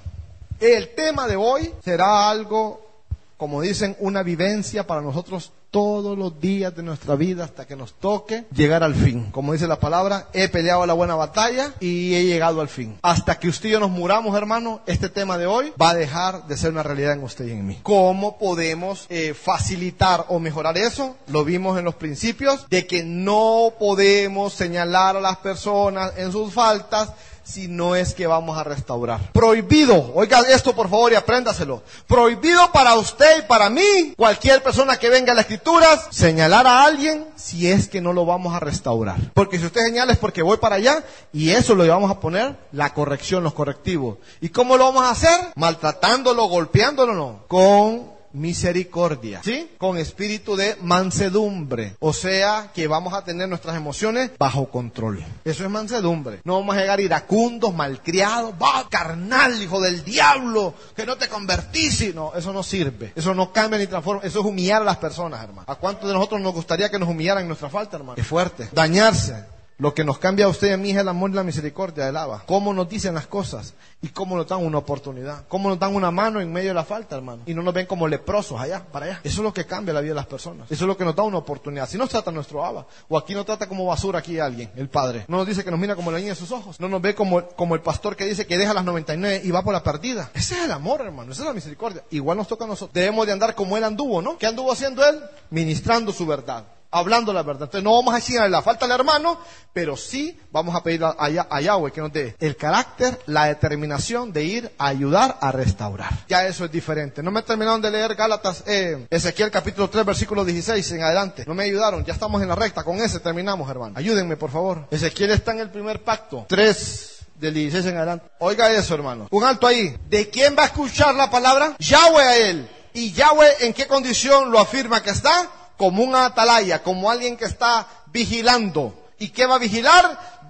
el tema de hoy será algo, como dicen, una vivencia para nosotros todos los días de nuestra vida hasta que nos toque llegar al fin. Como dice la palabra, he peleado la buena batalla y he llegado al fin. Hasta que usted y yo nos muramos, hermano, este tema de hoy va a dejar de ser una realidad en usted y en mí. ¿Cómo podemos eh, facilitar o mejorar eso? Lo vimos en los principios, de que no podemos señalar a las personas en sus faltas, si no es que vamos a restaurar. Prohibido, oiga esto por favor y apréndaselo. Prohibido para usted y para mí, cualquier persona que venga a las escrituras, señalar a alguien si es que no lo vamos a restaurar. Porque si usted señala es porque voy para allá y eso lo vamos a poner, la corrección, los correctivos. ¿Y cómo lo vamos a hacer? Maltratándolo, golpeándolo, no. Con misericordia, ¿sí? Con espíritu de mansedumbre. O sea, que vamos a tener nuestras emociones bajo control. Eso es mansedumbre. No vamos a llegar iracundos, malcriados, va, carnal, hijo del diablo, que no te convertís. No, eso no sirve. Eso no cambia ni transforma. Eso es humillar a las personas, hermano. ¿A cuántos de nosotros nos gustaría que nos humillaran en nuestra falta, hermano? Es fuerte. Dañarse. Lo que nos cambia a usted y a mí es el amor y la misericordia del Abba. Cómo nos dicen las cosas y cómo nos dan una oportunidad. Cómo nos dan una mano en medio de la falta, hermano. Y no nos ven como leprosos allá, para allá. Eso es lo que cambia la vida de las personas. Eso es lo que nos da una oportunidad. Si nos trata nuestro Abba, o aquí no trata como basura aquí a alguien, el Padre. No nos dice que nos mira como la niña de sus ojos. No nos ve como, como el pastor que dice que deja las noventa y nueve y va por la perdida. Ese es el amor, hermano. Esa es la misericordia. Igual nos toca a nosotros. Debemos de andar como él anduvo, ¿no? ¿Qué anduvo haciendo él? Ministrando su verdad. Hablando la verdad. Entonces no vamos a decirle la falta al hermano, pero sí vamos a pedir a, a, a Yahweh que nos dé el carácter, la determinación de ir a ayudar a restaurar. Ya eso es diferente. No me terminaron de leer Gálatas, eh, Ezequiel capítulo tres, versículo dieciséis en adelante. No me ayudaron, ya estamos en la recta. Con ese terminamos, hermano. Ayúdenme, por favor. Ezequiel está en el primer pacto. tres del dieciséis en adelante. Oiga eso, hermano. Un alto ahí. ¿De quién va a escuchar la palabra? Yahweh a él. ¿Y Yahweh en qué condición lo afirma que está? Como un atalaya, como alguien que está vigilando. ¿Y qué va a vigilar?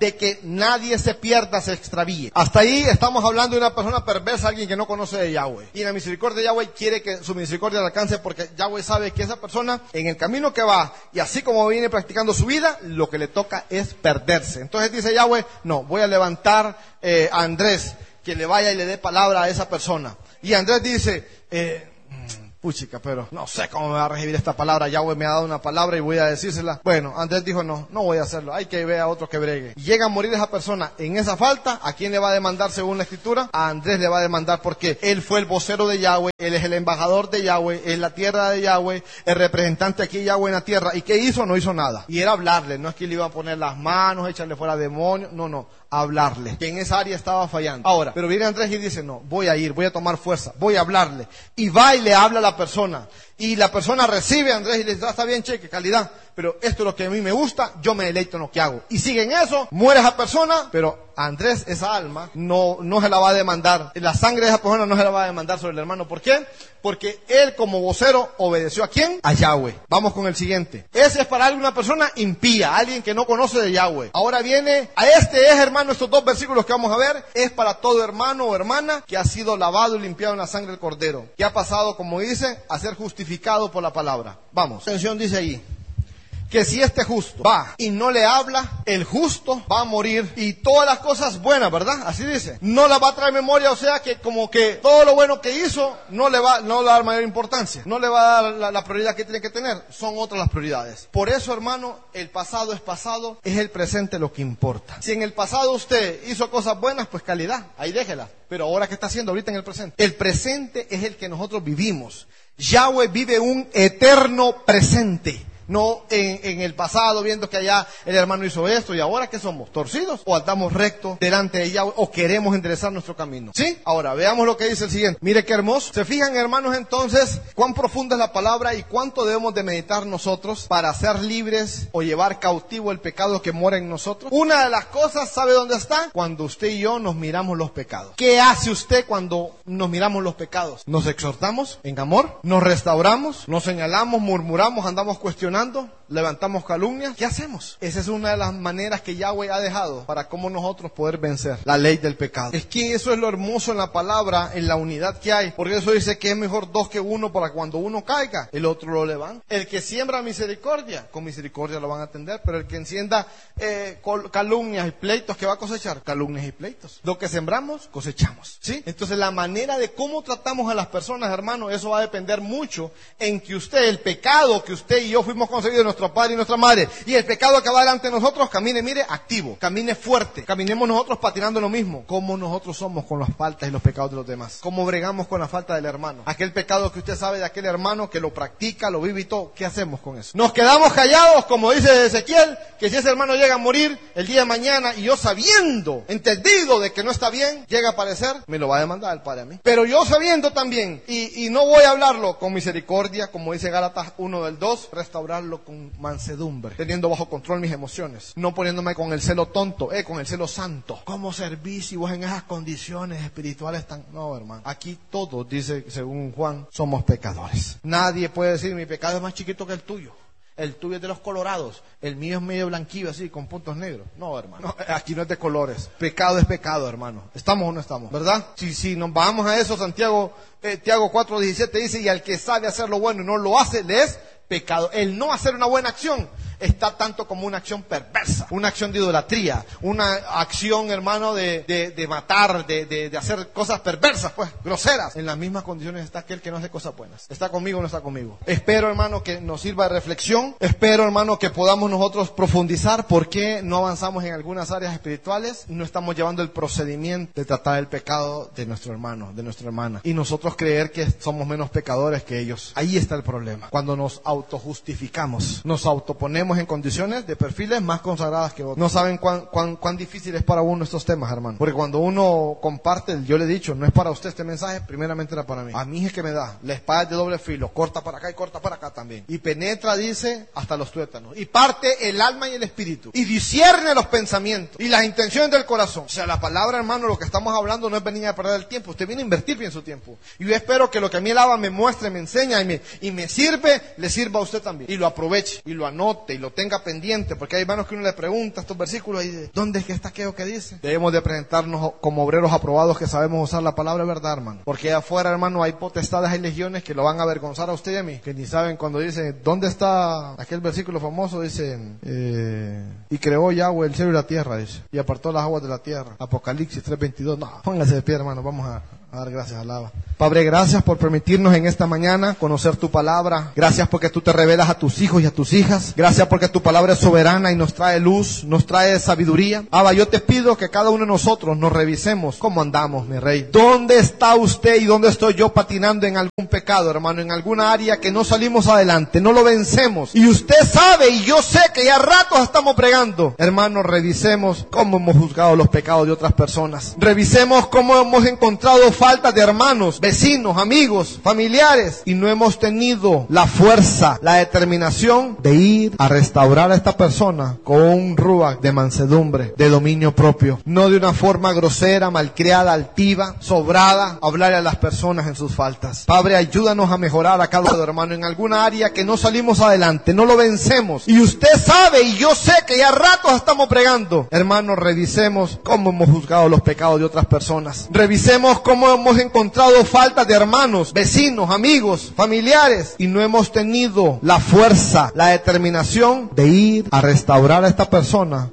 de que nadie se pierda, se extravíe. Hasta ahí estamos hablando de una persona perversa, alguien que no conoce de Yahweh. Y la misericordia de Yahweh quiere que su misericordia le alcance, porque Yahweh sabe que esa persona, en el camino que va, y así como viene practicando su vida, lo que le toca es perderse. Entonces dice Yahweh, no, voy a levantar eh, a Andrés, que le vaya y le dé palabra a esa persona. Y Andrés dice, eh, puchica, pero no sé cómo me va a recibir esta palabra. Yahweh me ha dado una palabra y voy a decírsela. Bueno, Andrés dijo, no, no voy a hacerlo. Hay que ver a otro que bregue. Llega a morir esa persona en esa falta. ¿A quién le va a demandar según la escritura? A Andrés le va a demandar, porque él fue el vocero de Yahweh. Él es el embajador de Yahweh. Es la tierra de Yahweh. El representante aquí de Yahweh en la tierra. ¿Y qué hizo? No hizo nada. Y era hablarle. No es que le iba a poner las manos, echarle fuera demonios. No, no. Hablarle. Que en esa área estaba fallando. Ahora, pero viene Andrés y dice, no, voy a ir, voy a tomar fuerza, voy a hablarle. Y va y le habla a la persona. Y la persona recibe a Andrés y le dice, ah, está bien, cheque, calidad, pero esto es lo que a mí me gusta, yo me deleito en lo que hago. Y sigue en eso, muere esa persona, pero a Andrés, esa alma, no, no se la va a demandar. La sangre de esa persona no se la va a demandar sobre el hermano. ¿Por qué? Porque él como vocero obedeció ¿a quién? A Yahweh. Vamos con el siguiente. Ese es para alguna persona impía, alguien que no conoce de Yahweh. Ahora viene, a este es, hermano, estos dos versículos que vamos a ver, es para todo hermano o hermana que ha sido lavado y limpiado en la sangre del Cordero, que ha pasado, como dice, a ser justificado por la palabra. Vamos. Atención, dice ahí, que si este justo va y no le habla, el justo va a morir, y todas las cosas buenas, ¿verdad? Así dice. No la va a traer memoria, o sea que como que todo lo bueno que hizo no le va, no le va a dar mayor importancia. No le va a dar la, la prioridad que tiene que tener. Son otras las prioridades. Por eso, hermano, el pasado es pasado, es el presente lo que importa. Si en el pasado usted hizo cosas buenas, pues calidad, ahí déjela. Pero ahora, ¿qué está haciendo ahorita en el presente? El presente es el que nosotros vivimos. Yahweh vive un eterno presente. No en, en el pasado, viendo que allá el hermano hizo esto, y ahora ¿qué somos? ¿Torcidos? ¿O andamos rectos delante de Yahweh? ¿O queremos enderezar nuestro camino? ¿Sí? Ahora, veamos lo que dice el siguiente. Mire qué hermoso. ¿Se fijan, hermanos, entonces, cuán profunda es la palabra y cuánto debemos de meditar nosotros para ser libres o llevar cautivo el pecado que mora en nosotros? Una de las cosas, ¿sabe dónde está? Cuando usted y yo nos miramos los pecados. ¿Qué hace usted cuando nos miramos los pecados? ¿Nos exhortamos en amor? ¿Nos restauramos? ¿Nos señalamos, murmuramos, andamos cuestionando? ¿Levantamos calumnias? ¿Qué hacemos? Esa es una de las maneras que Yahweh ha dejado para cómo nosotros poder vencer la ley del pecado. Es que eso es lo hermoso en la palabra, en la unidad que hay. Porque eso dice que es mejor dos que uno, para cuando uno caiga, el otro lo levanta. El que siembra misericordia, con misericordia lo van a atender, pero el que encienda eh, calumnias y pleitos, ¿qué va a cosechar? Calumnias y pleitos. Lo que sembramos, cosechamos. ¿Sí? Entonces la manera de cómo tratamos a las personas, hermano, eso va a depender mucho en que usted, el pecado que usted y yo fuimos concebidos de nuestro padre y nuestra madre, y el pecado que va delante de nosotros, camine, mire, activo, camine fuerte, caminemos nosotros patinando lo mismo. Como nosotros somos con las faltas y los pecados de los demás, cómo bregamos con la falta del hermano, aquel pecado que usted sabe de aquel hermano que lo practica, lo vive y todo, ¿qué hacemos con eso? Nos quedamos callados, como dice Ezequiel, que si ese hermano llega a morir el día de mañana y yo sabiendo, entendido de que no está bien, llega a aparecer, me lo va a demandar el Padre a mí. Pero yo sabiendo también, y, y no voy a hablarlo con misericordia, como dice Gálatas uno del dos, restaurarlo con mansedumbre, teniendo bajo control mis emociones, no poniéndome con el celo tonto, eh, con el celo santo. ¿Cómo servir si vos en esas condiciones espirituales tan...? No, hermano, aquí todos, dice según Juan, somos pecadores. Nadie puede decir, mi pecado es más chiquito que el tuyo. El tuyo es de los colorados, el mío es medio blanquillo así, con puntos negros. No, hermano, no, aquí no es de colores. Pecado es pecado, hermano. ¿Estamos o no estamos? ¿Verdad? Si, si nos vamos a eso, Santiago, eh, Tiago cuatro diecisiete dice, y al que sabe hacer lo bueno y no lo hace, le es pecado. El no hacer una buena acción está tanto como una acción perversa, una acción de idolatría, una acción, hermano, de, de, de matar, de, de, de hacer cosas perversas, pues, groseras. En las mismas condiciones está aquel que no hace cosas buenas. ¿Está conmigo o no está conmigo? Espero, hermano, que nos sirva de reflexión. Espero, hermano, que podamos nosotros profundizar por qué no avanzamos en algunas áreas espirituales. No estamos llevando el procedimiento de tratar el pecado de nuestro hermano, de nuestra hermana. Y nosotros creer que somos menos pecadores que ellos. Ahí está el problema. Cuando nos autojustificamos, nos autoponemos en condiciones de perfiles más consagradas que otros. No saben cuán, cuán, cuán difícil es para uno estos temas, hermano. Porque cuando uno comparte, yo le he dicho, no es para usted este mensaje, primeramente era para mí. A mí es que me da. La espada es de doble filo, corta para acá y corta para acá también. Y penetra, dice, hasta los tuétanos. Y parte el alma y el espíritu. Y discierne los pensamientos y las intenciones del corazón. O sea, la palabra, hermano, lo que estamos hablando no es venir a perder el tiempo. Usted viene a invertir bien su tiempo. Y yo espero que lo que a mí el agua me muestre, me enseña y me, y me sirve, le sirva a usted también. Y lo aproveche, y lo anote, y lo tenga pendiente, porque hay hermanos que uno le pregunta estos versículos y dice, ¿dónde es que está aquello que dice? Debemos de presentarnos como obreros aprobados que sabemos usar la palabra verdad, hermano. Porque afuera, hermano, hay potestades, hay legiones que lo van a avergonzar a usted y a mí, que ni saben cuando dicen, ¿dónde está aquel versículo famoso? Dicen, eh, y creó Yahweh el cielo y la tierra, dice, y apartó las aguas de la tierra. Apocalipsis tres veintidós. No, póngase de pie, hermano, vamos a, a dar gracias, alaba. Padre, gracias por permitirnos en esta mañana conocer tu palabra. Gracias porque tú te revelas a tus hijos y a tus hijas. Gracias porque tu palabra es soberana y nos trae luz, nos trae sabiduría. Abba, yo te pido que cada uno de nosotros nos revisemos cómo andamos, mi rey. ¿Dónde está usted y dónde estoy yo patinando en algún pecado, hermano? En alguna área que no salimos adelante, no lo vencemos. Y usted sabe y yo sé que ya ratos estamos pregando. Hermano, revisemos cómo hemos juzgado los pecados de otras personas. Revisemos cómo hemos encontrado faltas de hermanos, vecinos, amigos, familiares, y no hemos tenido la fuerza, la determinación de ir a restaurar a esta persona con un ruach de mansedumbre, de dominio propio, no de una forma grosera, malcriada, altiva, sobrada, hablarle a las personas en sus faltas. Padre, ayúdanos a mejorar a cada uno, hermano, en alguna área que no salimos adelante, no lo vencemos, y usted sabe y yo sé que ya ratos estamos pregando. Hermano, revisemos cómo hemos juzgado los pecados de otras personas. Revisemos cómo hemos encontrado faltas de hermanos, vecinos, amigos, familiares, y no hemos tenido la fuerza, la determinación de ir a restaurar a esta persona